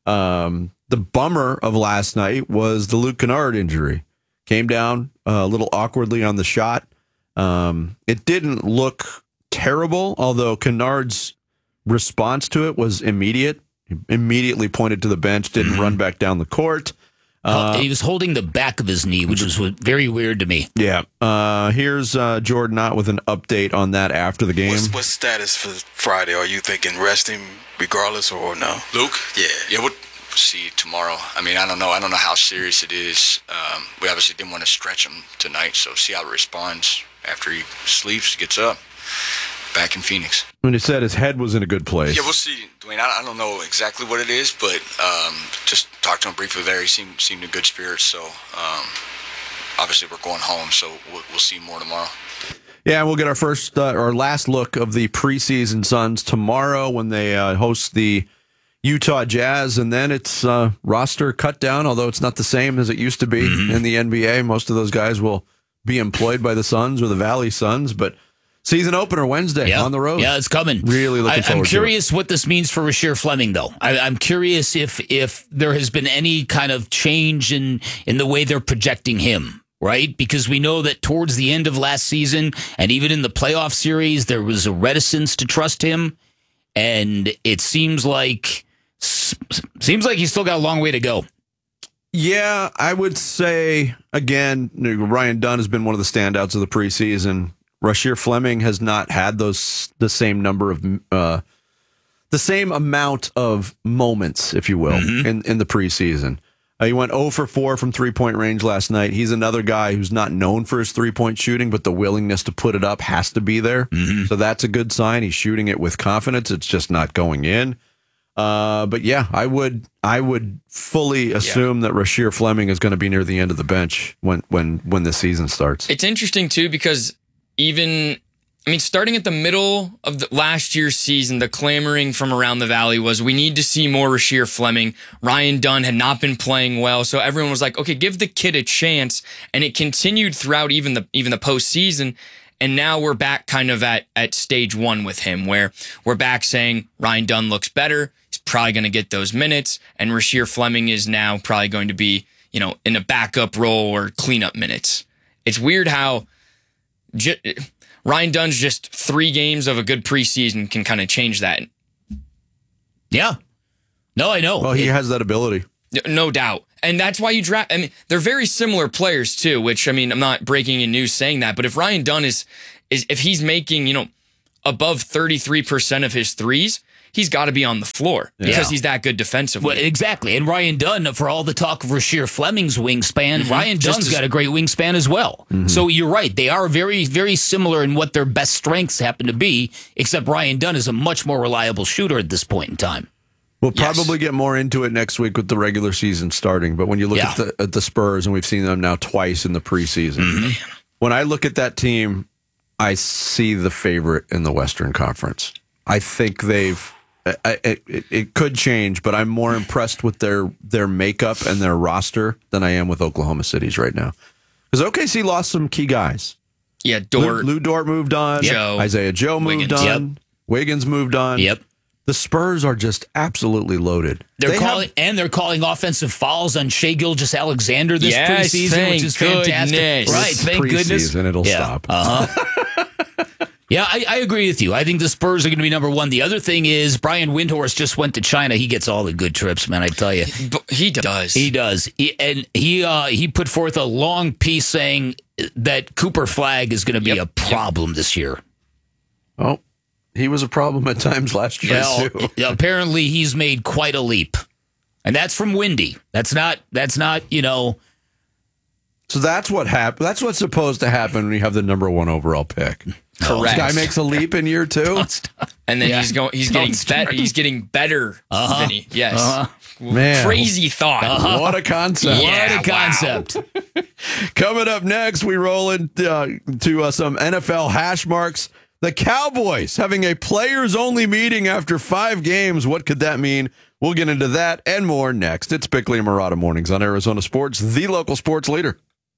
Um, the bummer of last night was the Luke Kennard injury. Came down uh, a little awkwardly on the shot. Um, it didn't look terrible, although Kennard's response to it was immediate. He immediately pointed to the bench, didn't run back down the court. Uh, he was holding the back of his knee, which was very weird to me. Yeah. Uh, here's uh, Jordan Ott with an update on that after the game. What's, what's status for Friday? Are you thinking rest him regardless or no? Luke? Yeah. Yeah, we'll see tomorrow. I mean, I don't know. I don't know how serious it is. Um, we obviously didn't want to stretch him tonight, so see how it responds after he sleeps, gets up, back in Phoenix. When he said his head was in a good place. Yeah, we'll see, Dwayne. I, I don't know exactly what it is, but um, just talked to him briefly there. He seemed seemed in good spirits, so um, obviously we're going home, so we'll, we'll see more tomorrow. Yeah, we'll get our first, uh, our last look of the preseason Suns tomorrow when they uh, host the Utah Jazz, and then it's uh, roster cut down, although it's not the same as it used to be Mm-hmm. in the N B A. Most of those guys will be employed by the Suns or the Valley Suns, but season opener Wednesday Yeah. on the road. Yeah, it's coming. Really looking I, forward I'm to curious what this means for Rasheer Fleming, though. I, I'm curious if if there has been any kind of change in in the way they're projecting him, right? Because we know that towards the end of last season and even in the playoff series, there was a reticence to trust him, and it seems like seems like he's still got a long way to go. Yeah, I would say, again, Ryan Dunn has been one of the standouts of the preseason. Rasheer Fleming has not had those the same number of uh, the same amount of moments, if you will, Mm-hmm. in, in the preseason. Uh, he went zero for four from three-point range last night. He's another guy who's not known for his three-point shooting, but the willingness to put it up has to be there. Mm-hmm. So that's a good sign. He's shooting it with confidence. It's just not going in. Uh, but yeah, I would I would fully assume that Rasheer Fleming is going to be near the end of the bench when when when the season starts. It's interesting too because even I mean, starting at the middle of the last year's season, the clamoring from around the valley was we need to see more Rasheer Fleming. Ryan Dunn had not been playing well, so everyone was like, okay, give the kid a chance. And it continued throughout even the even the postseason. And now we're back kind of at, at stage one with him, where we're back saying Ryan Dunn looks better. He's probably going to get those minutes. And Rasheer Fleming is now probably going to be, you know, in a backup role or cleanup minutes. It's weird how j- Ryan Dunn's just three games of a good preseason can kind of change that. Yeah. No, I know. Well, he it, has that ability. No doubt. And that's why you draft. I mean, they're very similar players too, which, I mean, I'm not breaking in news saying that, but if Ryan Dunn is, is if he's making, you know, above thirty-three percent of his threes, he's got to be on the floor because Yeah. he's that good defensively. Well, exactly. And Ryan Dunn, for all the talk of Rasheer Fleming's wingspan, Mhm. Ryan Just Dunn's as- got a great wingspan as well. Mm-hmm. So you're right. They are very, very similar in what their best strengths happen to be, except Ryan Dunn is a much more reliable shooter at this point in time. We'll Yes. probably get more into it next week with the regular season starting. But when you look Yeah. at the at the Spurs, and we've seen them now twice in the preseason, Mm-hmm. when I look at that team, I see the favorite in the Western Conference. I think they've. I, it, it, it could change, but I'm more impressed with their their makeup and their roster than I am with Oklahoma City's right now. Because O K C lost some key guys. Yeah, Dort. Lou, Lou Dort moved on. Joe. Isaiah Joe moved Wiggins. on. Yep. Wiggins moved on. Yep. The Spurs are just absolutely loaded. They're They have- calling and they're calling offensive fouls on Shai Gilgeous-Alexander this Yes, preseason, thank which is fantastic. goodness. Right, It's thank goodness. preseason, it'll yeah. stop. Uh-huh. Yeah, I, I agree with you. I think the Spurs are going to be number one. The other thing is Brian Windhorst just went to China. He gets all the good trips, man. I tell you, But he does. he does. He, and he uh, he put forth a long piece saying that Cooper Flagg is going to be Yep, a problem this year. Oh, he was a problem at times last year Well, too. apparently, he's made quite a leap, and that's from Windy. That's not. That's not. You know. So that's what happened. That's what's supposed to happen when you have the number one overall pick. Correct. This guy makes a leap in year two. And then Yeah. he's going. He's Don't getting start. better. He's getting better. Uh-huh. Vinny. Yes. Uh-huh. Man. Crazy thought. Uh-huh. What a concept. Yeah, what a concept. Coming up next, we roll into uh, to, uh, some N F L hash marks. The Cowboys having a players-only meeting after five games. What could that mean? We'll get into that and more next. It's Bickley and Murata Mornings on Arizona Sports, the local sports leader.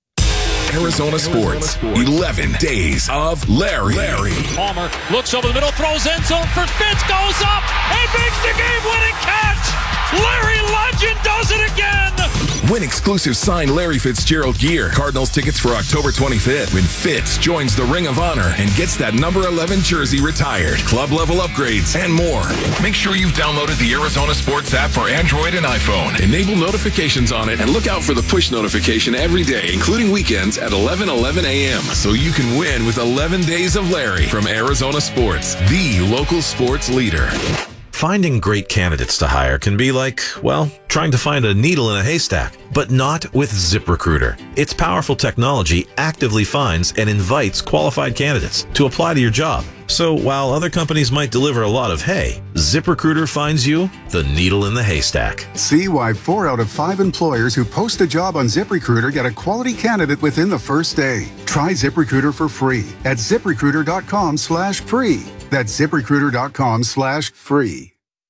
Arizona Sports, eleven days of Larry. Larry. Palmer looks over the middle, throws end zone for Fitz, goes up, and makes the game-winning catch. Larry Legend does it again. Win exclusive signed Larry Fitzgerald gear. Cardinals tickets for October twenty-fifth when Fitz joins the Ring of Honor and gets that number eleven jersey retired. Club level upgrades and more. Make sure you've downloaded the Arizona Sports app for Android and iPhone. Enable notifications on it and look out for the push notification every day, including weekends at eleven eleven a.m. so you can win with eleven days of Larry from Arizona Sports, the local sports leader. Finding great candidates to hire can be like, well, trying to find a needle in a haystack, but not with ZipRecruiter. Its powerful technology actively finds and invites qualified candidates to apply to your job. So while other companies might deliver a lot of hay, ZipRecruiter finds you the needle in the haystack. See why four out of five employers who post a job on ZipRecruiter get a quality candidate within the first day. Try ZipRecruiter for free at ZipRecruiter.com slash free. That's ZipRecruiter.com slash free.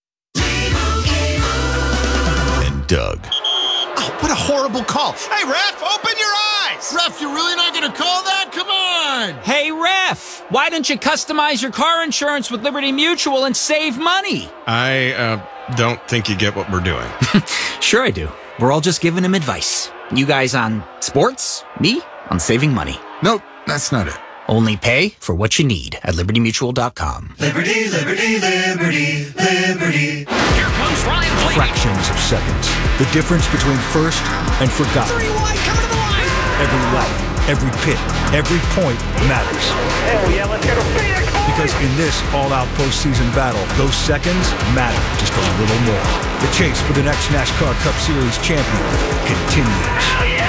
And Doug. Oh, what a horrible call. Hey, ref, open your eyes. Ref, you're really not going to call that? Come on. Hey, ref, why don't you customize your car insurance with Liberty Mutual and save money? I uh, don't think you get what we're doing. Sure I do. We're all just giving him advice. You guys on sports, me on saving money. Nope, that's not it. Only pay for what you need at liberty mutual dot com. Liberty, liberty, liberty, liberty. Here comes Ryan Blaney. Fractions of seconds. The difference between first and forgotten. Three wide, coming to the line. Every lap, every pit, every point matters. Hell yeah, let's go to Phoenix. Because in this all-out postseason battle, those seconds matter just a little more. The chase for the next NASCAR Cup Series champion continues. Hell yeah.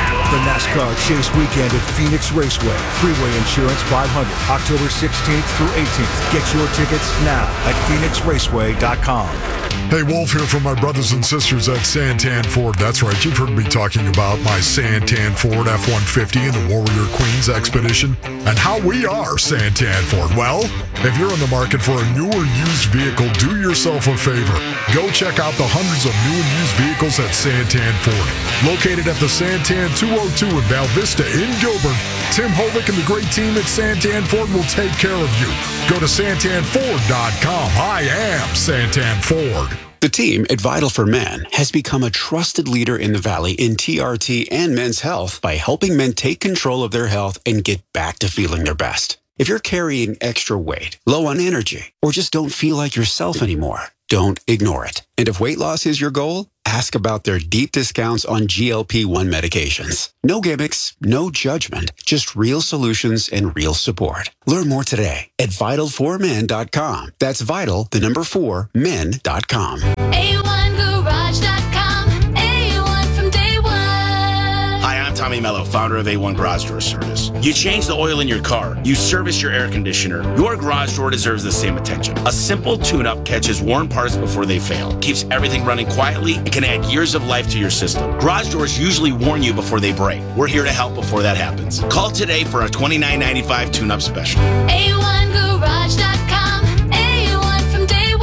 The NASCAR Chase Weekend at Phoenix Raceway. Freeway Insurance five hundred, October sixteenth through eighteenth. Get your tickets now at phoenix raceway dot com. Hey, Wolf here from my brothers and sisters at Santan Ford. That's right, you've heard me talking about my Santan Ford F one fifty and the Warrior Queens Expedition and how we are Santan Ford. Well, if you're in the market for a new or used vehicle, do yourself a favor. Go check out the hundreds of new and used vehicles at Santan Ford. Located at the Santan two oh two in Val Vista in Gilbert, Tim Hovick and the great team at Santan Ford will take care of you. Go to santan ford dot com. I am Santan Ford. The team at Vital for Men has become a trusted leader in the Valley in T R T and men's health by helping men take control of their health and get back to feeling their best. If you're carrying extra weight, low on energy, or just don't feel like yourself anymore, don't ignore it. And if weight loss is your goal, ask about their deep discounts on G L P one medications. No gimmicks, no judgment, just real solutions and real support. Learn more today at vital for men dot com. That's vital, the number four, men dot com. A one garage dot com. A one from day one. Hi, I'm Tommy Mello, founder of A one Garage Door Service. You change the oil in your car, you service your air conditioner, your garage door deserves the same attention. A simple tune-up catches worn parts before they fail, keeps everything running quietly, and can add years of life to your system. Garage doors usually warn you before they break. We're here to help before that happens. Call today for a twenty-nine ninety-five tune-up special. A one garage dot com. A one from day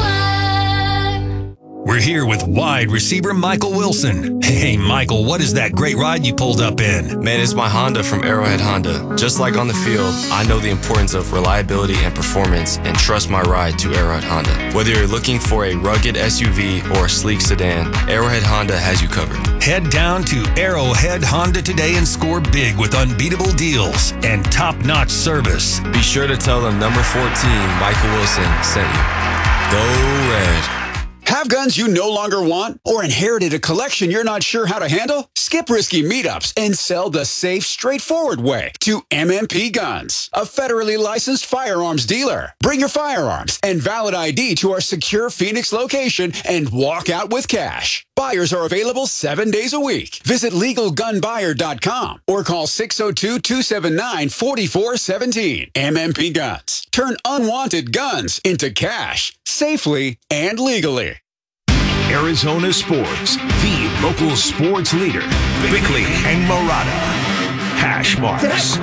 one. We're here with wide receiver Michael Wilson. Hey, Michael, what is that great ride you pulled up in? Man, it's my Honda from Arrowhead Honda. Just like on the field, I know the importance of reliability and performance and trust my ride to Arrowhead Honda. Whether you're looking for a rugged S U V or a sleek sedan, Arrowhead Honda has you covered. Head down to Arrowhead Honda today and score big with unbeatable deals and top-notch service. Be sure to tell them number fourteen, Michael Wilson, sent you. Go Red. Have guns you no longer want or inherited a collection you're not sure how to handle? Skip risky meetups and sell the safe, straightforward way to M M P Guns, a federally licensed firearms dealer. Bring your firearms and valid I D to our secure Phoenix location and walk out with cash. Buyers are available seven days a week. Visit legal gun buyer dot com or call six oh two, two seven nine, four four one seven. M M P Guns. Turn unwanted guns into cash safely and legally. Arizona Sports, the local sports leader. Bickley and Murata. Hash marks.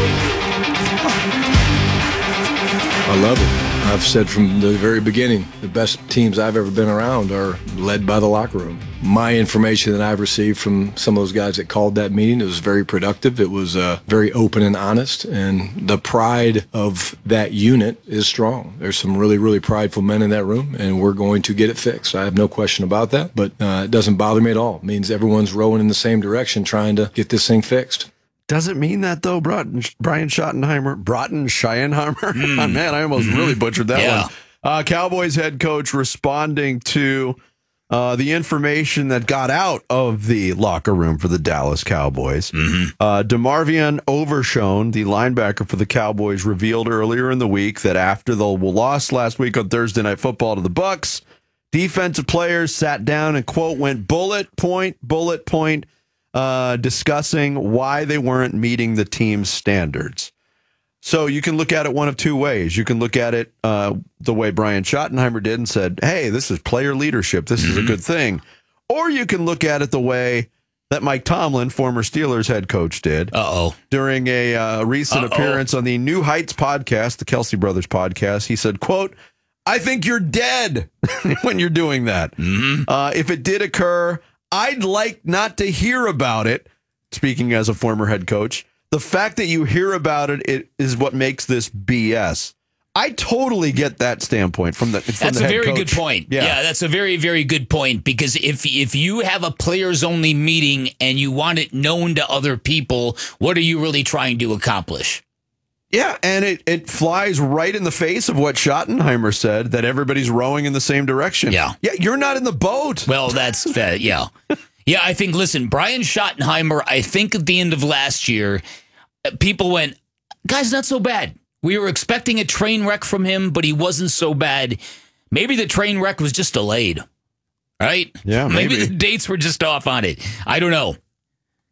I love it. I've said from the very beginning, the best teams I've ever been around are led by the locker room. My information that I've received from some of those guys that called that meeting, it was very productive. It was uh, very open and honest, and the pride of that unit is strong. There's some really, really prideful men in that room, and we're going to get it fixed. I have no question about that, but uh, it doesn't bother me at all. It means everyone's rowing in the same direction trying to get this thing fixed. Doesn't mean that though, Brian Schottenheimer, Broughton Schottenheimer. Mm. Man, I almost mm-hmm. really butchered that yeah. one. Uh, Cowboys head coach responding to uh, the information that got out of the locker room for the Dallas Cowboys. Mm-hmm. Uh, DeMarvion Overshown, the linebacker for the Cowboys, revealed earlier in the week that after the loss last week on Thursday Night Football to the Bucs, defensive players sat down and, quote, went bullet point, bullet point, Uh, discussing why they weren't meeting the team's standards. So you can look at it one of two ways. You can look at it uh, the way Brian Schottenheimer did and said, hey, this is player leadership. This mm-hmm. is a good thing. Or you can look at it the way that Mike Tomlin, former Steelers head coach, did Uh-oh. during a uh, recent Uh-oh. appearance on the New Heights podcast, the Kelsey Brothers podcast. He said, quote, I think you're dead when you're doing that. Mm-hmm. Uh, if it did occur, I'd like not to hear about it. Speaking as a former head coach, the fact that you hear about it, it is what makes this B S. I totally get that standpoint from the. From that's the a head very coach. good point. Yeah. yeah, that's a very, very good point. Because if if you have a players only meeting and you want it known to other people, what are you really trying to accomplish? Yeah, and it, it flies right in the face of what Schottenheimer said, that everybody's rowing in the same direction. Yeah. Yeah, you're not in the boat. Well, that's, uh, yeah. Yeah, I think, listen, Brian Schottenheimer, I think at the end of last year, people went, guy's not so bad. We were expecting a train wreck from him, but he wasn't so bad. Maybe the train wreck was just delayed, right? Yeah, maybe. Maybe the dates were just off on it. I don't know.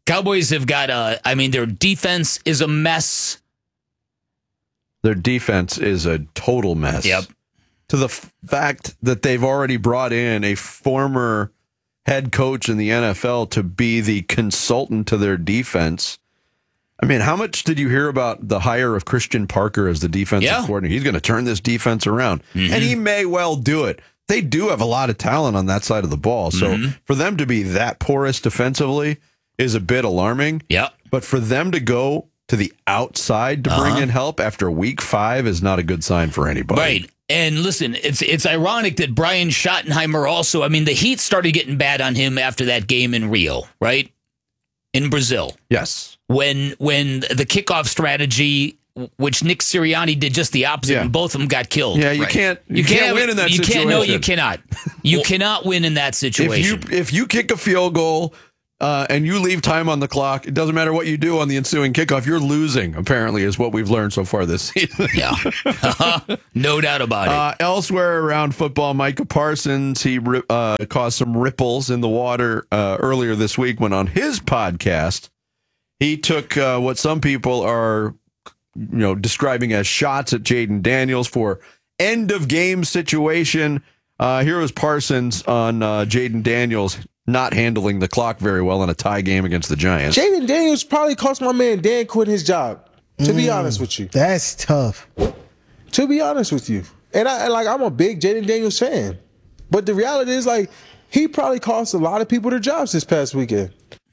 Cowboys have got a, I mean, their defense is a mess. Their defense is a total mess. Yep. To the f- fact that they've already brought in a former head coach in the N F L to be the consultant to their defense. I mean, how much did you hear about the hire of Christian Parker as the defensive Yeah. coordinator? He's going to turn this defense around, mm-hmm. and he may well do it. They do have a lot of talent on that side of the ball. So Mm-hmm. for them to be that porous defensively is a bit alarming. Yeah. But for them to go to the outside to bring Uh-huh. in help after week five is not a good sign for anybody. Right. And listen, it's it's ironic that Brian Schottenheimer also, I mean, the heat started getting bad on him after that game in Rio, right? In Brazil. Yes. When when the kickoff strategy, which Nick Sirianni did just the opposite, Yeah. and both of them got killed. Yeah, you Right. can't you, can't have- win in that you situation. Can't, no, you cannot. You cannot win in that situation. If you if you kick a field goal uh, and you leave time on the clock, it doesn't matter what you do on the ensuing kickoff. You're losing. Apparently, is what we've learned so far this season. Yeah, no doubt about it. Uh, elsewhere around football, Micah Parsons he ri- uh, caused some ripples in the water uh, earlier this week when on his podcast he took uh, what some people are you know describing as shots at Jaden Daniels for end of game situation. Uh, here was Parsons on uh, Jaden Daniels not handling the clock very well in a tie game against the Giants. Jaden Daniels probably cost my man Dan Quinn his job. To be Mm, honest with you, that's tough. To be honest with you, and I and like I'm a big Jaden Daniels fan, but the reality is like he probably cost a lot of people their jobs this past weekend.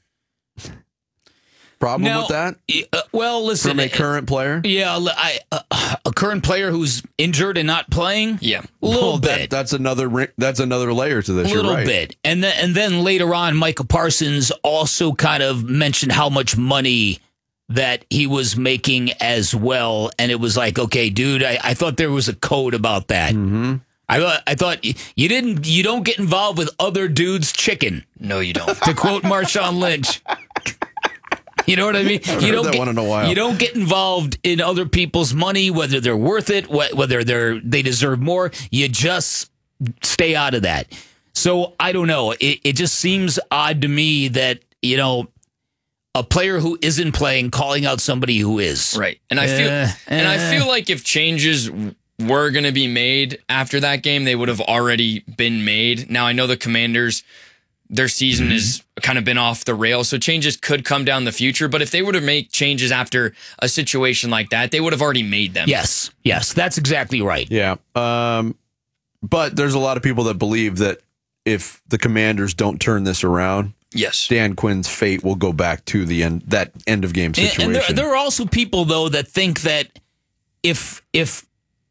Problem Now, with that? Uh, well, listen. From a current player? Yeah, I, uh, a current player who's injured and not playing? Yeah. A little Well, that- bit. that's another ri- that's another layer to this. A You're little right. bit. And then, and then later on, Micah Parsons also kind of mentioned how much money that he was making as well. And it was like, okay, dude, I, I thought there was a code about that. Mm-hmm. I thought I thought y- you didn't you don't get involved with other dudes' chicken. No, you don't. To quote Marshawn Lynch. You know what I mean? Haven't You heard don't that get, one in a while. You don't get involved in other people's money, whether they're worth it, wh- whether they're they deserve more. You just stay out of that. So I don't know. It, it just seems odd to me that you know a player who isn't playing calling out somebody who is. Right. And I feel Eh, and I eh. feel like if changes were going to be made after that game, they would have already been made. Now I know the Commanders, their season has kind of been off the rails, so changes could come down the future. But if they were to make changes after a situation like that, they would have already made them. Yes, yes, that's exactly right. Yeah. Um, but there's a lot of people that believe that if the Commanders don't turn this around, yes, Dan Quinn's fate will go back to the end that end of game And, situation. and there, there are also people though that think that if if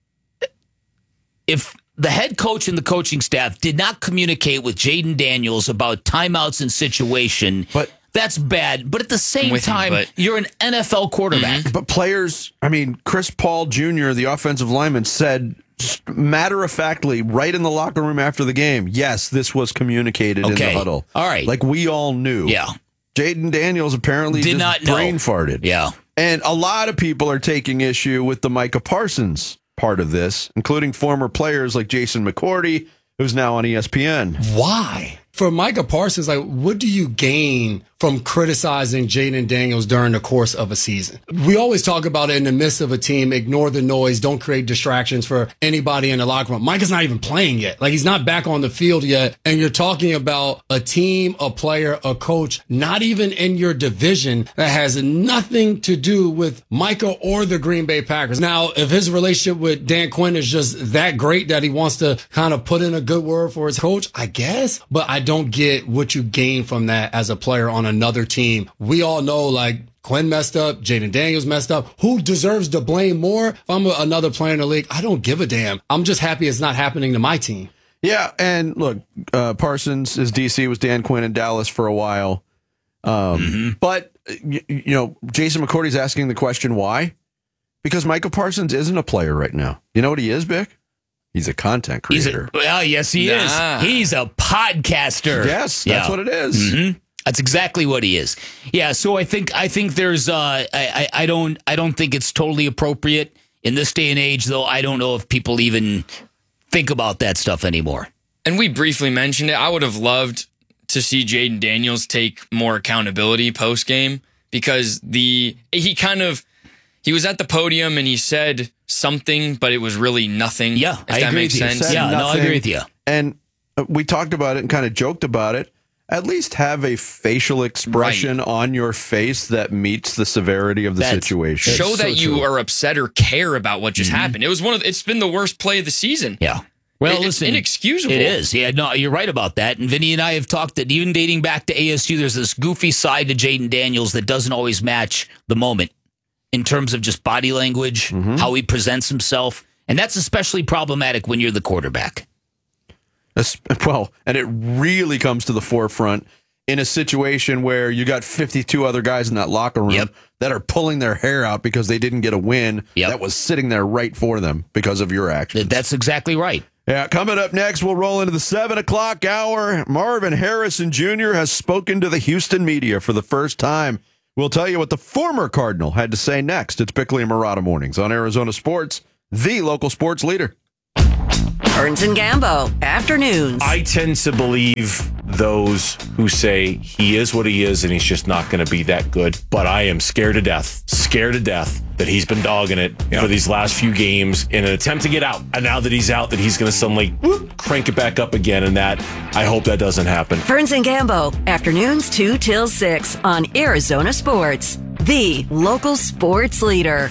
if the head coach and the coaching staff did not communicate with Jaden Daniels about timeouts and situation, but that's bad. But at the same with you, time, but- you're an N F L quarterback. But players, I mean, Chris Paul Junior, the offensive lineman, said matter of factly right in the locker room after the game, yes, this was communicated in Okay. the huddle. All right. Like we all knew. Yeah. Jaden Daniels apparently Did just not know. brain farted. Yeah. And a lot of people are taking issue with the Micah Parsons part of this, including former players like Jason McCourty, who's now on E S P N. Why? For Micah Parsons, like, what do you gain from criticizing Jaden Daniels during the course of a season? We always talk about it in the midst of a team, ignore the noise, don't create distractions for anybody in the locker room. Micah's not even playing yet. Like, he's not back on the field yet. And you're talking about a team, a player, a coach, not even in your division that has nothing to do with Micah or the Green Bay Packers. Now, if his relationship with Dan Quinn is just that great that he wants to kind of put in a good word for his coach, I guess, but I don't get what you gain from that as a player on another team. We all know, like, Quinn messed up, Jaden Daniels messed up. Who deserves to blame more? If I'm a, another player in the league, I don't give a damn. I'm just happy it's not happening to my team. Yeah, and look, uh, Parsons, his D C was Dan Quinn in Dallas for a while. Um, But, you, you know, Jason McCourty's asking the question, why? Because Micah Parsons isn't a player right now. You know what he is, Vic? He's a content He's creator. a, well, yes, he Nah. is. He's a podcaster. Yes, that's what it is. Mhm. That's exactly what he is. Yeah. So I think I think there's uh I, I I don't I don't think it's totally appropriate in this day and age, though. I don't know if people even think about that stuff anymore. And we briefly mentioned it. I would have loved to see Jaden Daniels take more accountability post game because the he kind of he was at the podium and he said something, but it was really nothing. Yeah, if I that agree makes with you. sense. Yeah, no, I agree with you. And we talked about it and kind of joked about it. At least have a facial expression right. on your face that meets the severity of the That's, situation. Show so that you true. are upset or care about what just Mm-hmm. happened. It was one of it's been the worst play of the season. Yeah. Well, it, listen, it's inexcusable. It is. Yeah, no, you're right about that. And Vinny and I have talked that even dating back to A S U, there's this goofy side to Jaden Daniels that doesn't always match the moment in terms of just body language, mm-hmm. how he presents himself. And that's especially problematic when you're the quarterback. Well, and it really comes to the forefront in a situation where you got fifty-two other guys in that locker room yep. that are pulling their hair out because they didn't get a win yep. that was sitting there right for them because of your actions. That's exactly right. Yeah, coming up next, we'll roll into the seven o'clock hour. Marvin Harrison Junior has spoken to the Houston media for the first time. We'll tell you what the former Cardinal had to say next. It's Bickley and Murata Mornings on Arizona Sports, the local sports leader. Burns and Gambo, afternoons. I tend to believe those who say he is what he is and he's just not going to be that good. But I am scared to death, scared to death that he's been dogging it yep. for these last few games in an attempt to get out. And now that he's out, that he's going to suddenly whoop, crank it back up again. And that, I hope that doesn't happen. Burns and Gambo, afternoons two till six on Arizona Sports, the local sports leader.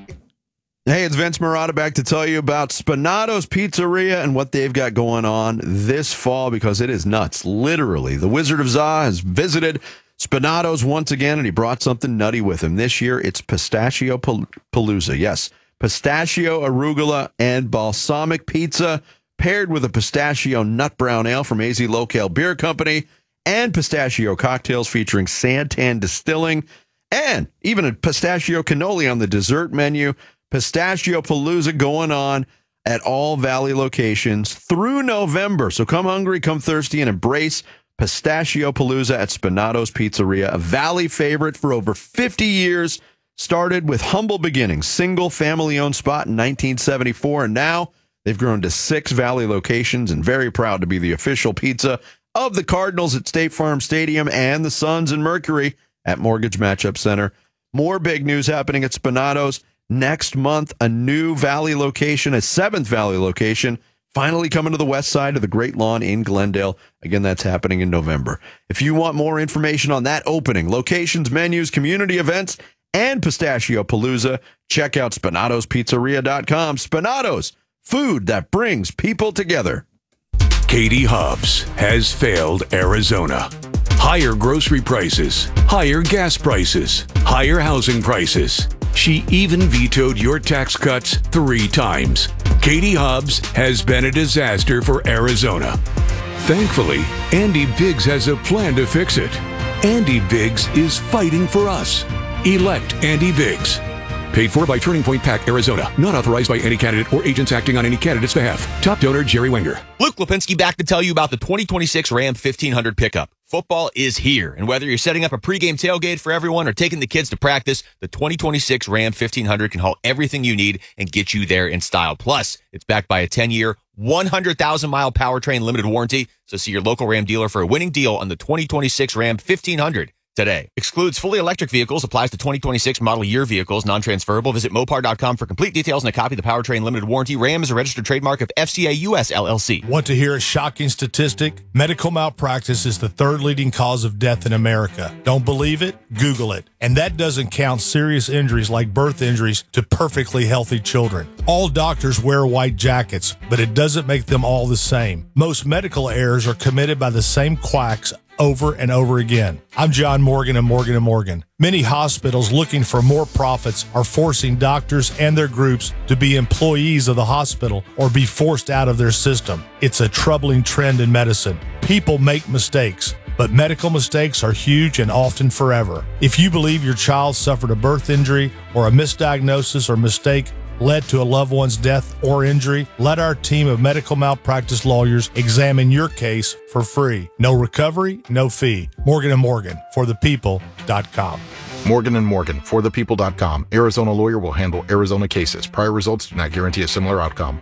Hey, it's Vince Murata back to tell you about Spinato's Pizzeria and what they've got going on this fall because it is nuts. Literally, the Wizard of Za has visited Spinato's once again and he brought something nutty with him. This year, it's Pistachio Palooza. Yes, pistachio, arugula, and balsamic pizza paired with a pistachio nut brown ale from A Z Local Beer Company and pistachio cocktails featuring Santan Distilling and even a pistachio cannoli on the dessert menu. Pistachio Palooza going on at all Valley locations through November. So come hungry, come thirsty, and embrace Pistachio Palooza at Spinato's Pizzeria, a Valley favorite for over fifty years. Started with humble beginnings, single family-owned spot in nineteen seventy-four, and now they've grown to six Valley locations and very proud to be the official pizza of the Cardinals at State Farm Stadium and the Suns and Mercury at Mortgage Matchup Center. More big news happening at Spinato's. Next month, a new Valley location, a seventh Valley location, finally coming to the west side of the Great Lawn in Glendale. Again, that's happening in November. If you want more information on that opening, locations, menus, community events, and Pistachio Palooza, check out spinatos pizzeria dot com. Spinatos, food that brings people together. Katie Hobbs has failed Arizona. Higher grocery prices, higher gas prices, higher housing prices. She even vetoed your tax cuts three times. Katie Hobbs has been a disaster for Arizona. Thankfully, Andy Biggs has a plan to fix it. Andy Biggs is fighting for us. Elect Andy Biggs. Paid for by Turning Point PAC, Arizona. Not authorized by any candidate or agents acting on any candidate's behalf. Top donor, Jerry Wenger. Luke Lipinski back to tell you about the twenty twenty-six Ram fifteen hundred pickup. Football is here, and whether you're setting up a pregame tailgate for everyone or taking the kids to practice, the twenty twenty-six Ram fifteen hundred can haul everything you need and get you there in style. Plus, it's backed by a ten-year, one hundred thousand mile powertrain limited warranty, so see your local Ram dealer for a winning deal on the twenty twenty-six Ram fifteen hundred. Today. Excludes fully electric vehicles, applies to twenty twenty-six model year vehicles, non-transferable. Visit Mopar dot com for complete details and a copy of the powertrain limited warranty. Ram is a registered trademark of F C A U S L L C. Want to hear a shocking statistic? Medical malpractice is the third leading cause of death in America. Don't believe it? Google it. And that doesn't count serious injuries like birth injuries to perfectly healthy children. All doctors wear white jackets, but it doesn't make them all the same. Most medical errors are committed by the same quacks over and over again. I'm John Morgan of Morgan and Morgan. Many hospitals looking for more profits are forcing doctors and their groups to be employees of the hospital or be forced out of their system. It's a troubling trend in medicine. People make mistakes, but medical mistakes are huge and often forever. If you believe your child suffered a birth injury or a misdiagnosis or mistake led to a loved one's death or injury, let our team of medical malpractice lawyers examine your case for free. No recovery, no fee. Morgan and Morgan, for the people dot com. Morgan and Morgan, for the people dot com. Arizona lawyer will handle Arizona cases. Prior results do not guarantee a similar outcome.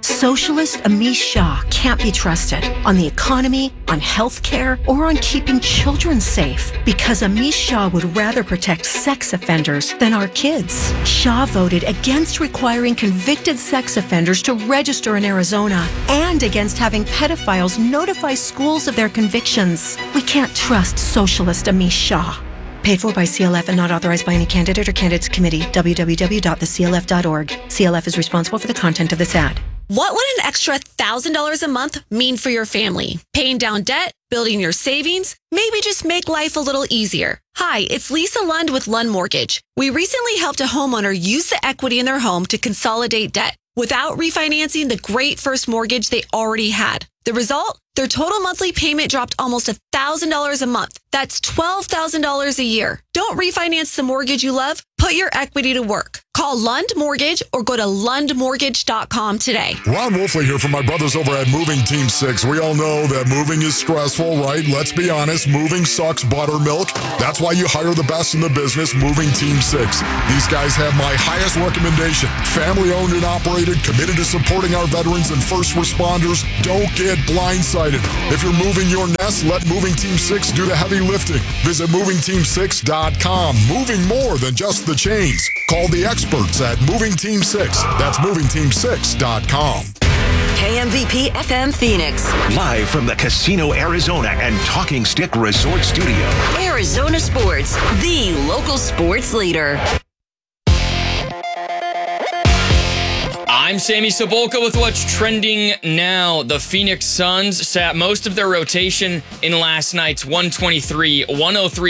Socialist Amish Shah can't be trusted on the economy, on health care, or on keeping children safe because Amish Shah would rather protect sex offenders than our kids. Shah voted against requiring convicted sex offenders to register in Arizona and against having pedophiles notify schools of their convictions. We can't trust Socialist Amish Shah. Paid for by C L F and not authorized by any candidate or candidates committee. w w w dot the c l f dot org. C L F is responsible for the content of this ad. What would an extra one thousand dollars a month mean for your family? Paying down debt? Building your savings? Maybe just make life a little easier. Hi, it's Lisa Lund with Lund Mortgage. We recently helped a homeowner use the equity in their home to consolidate debt without refinancing the great first mortgage they already had. The result? Their total monthly payment dropped almost one thousand dollars a month. That's twelve thousand dollars a year. Don't refinance the mortgage you love. Put your equity to work. Call Lund Mortgage or go to lund mortgage dot com today. Ron Wolfley here from my brothers over at Moving Team six. We all know that moving is stressful, right? Let's be honest, moving sucks buttermilk. That's why you hire the best in the business, Moving Team six. These guys have my highest recommendation. Family owned and operated, committed to supporting our veterans and first responders. Don't get blindsided. If you're moving your nest, let Moving Team six do the heavy lifting. Visit moving team six dot com. Moving more than just the chains. Call the experts at Moving Team six. That's moving team six dot com. K M V P F M Phoenix. Live from the Casino Arizona and Talking Stick Resort Studio. Arizona Sports, the local sports leader. I'm Sammy Sabolka with what's trending now. The Phoenix Suns sat most of their rotation in last night's one twenty-three one oh three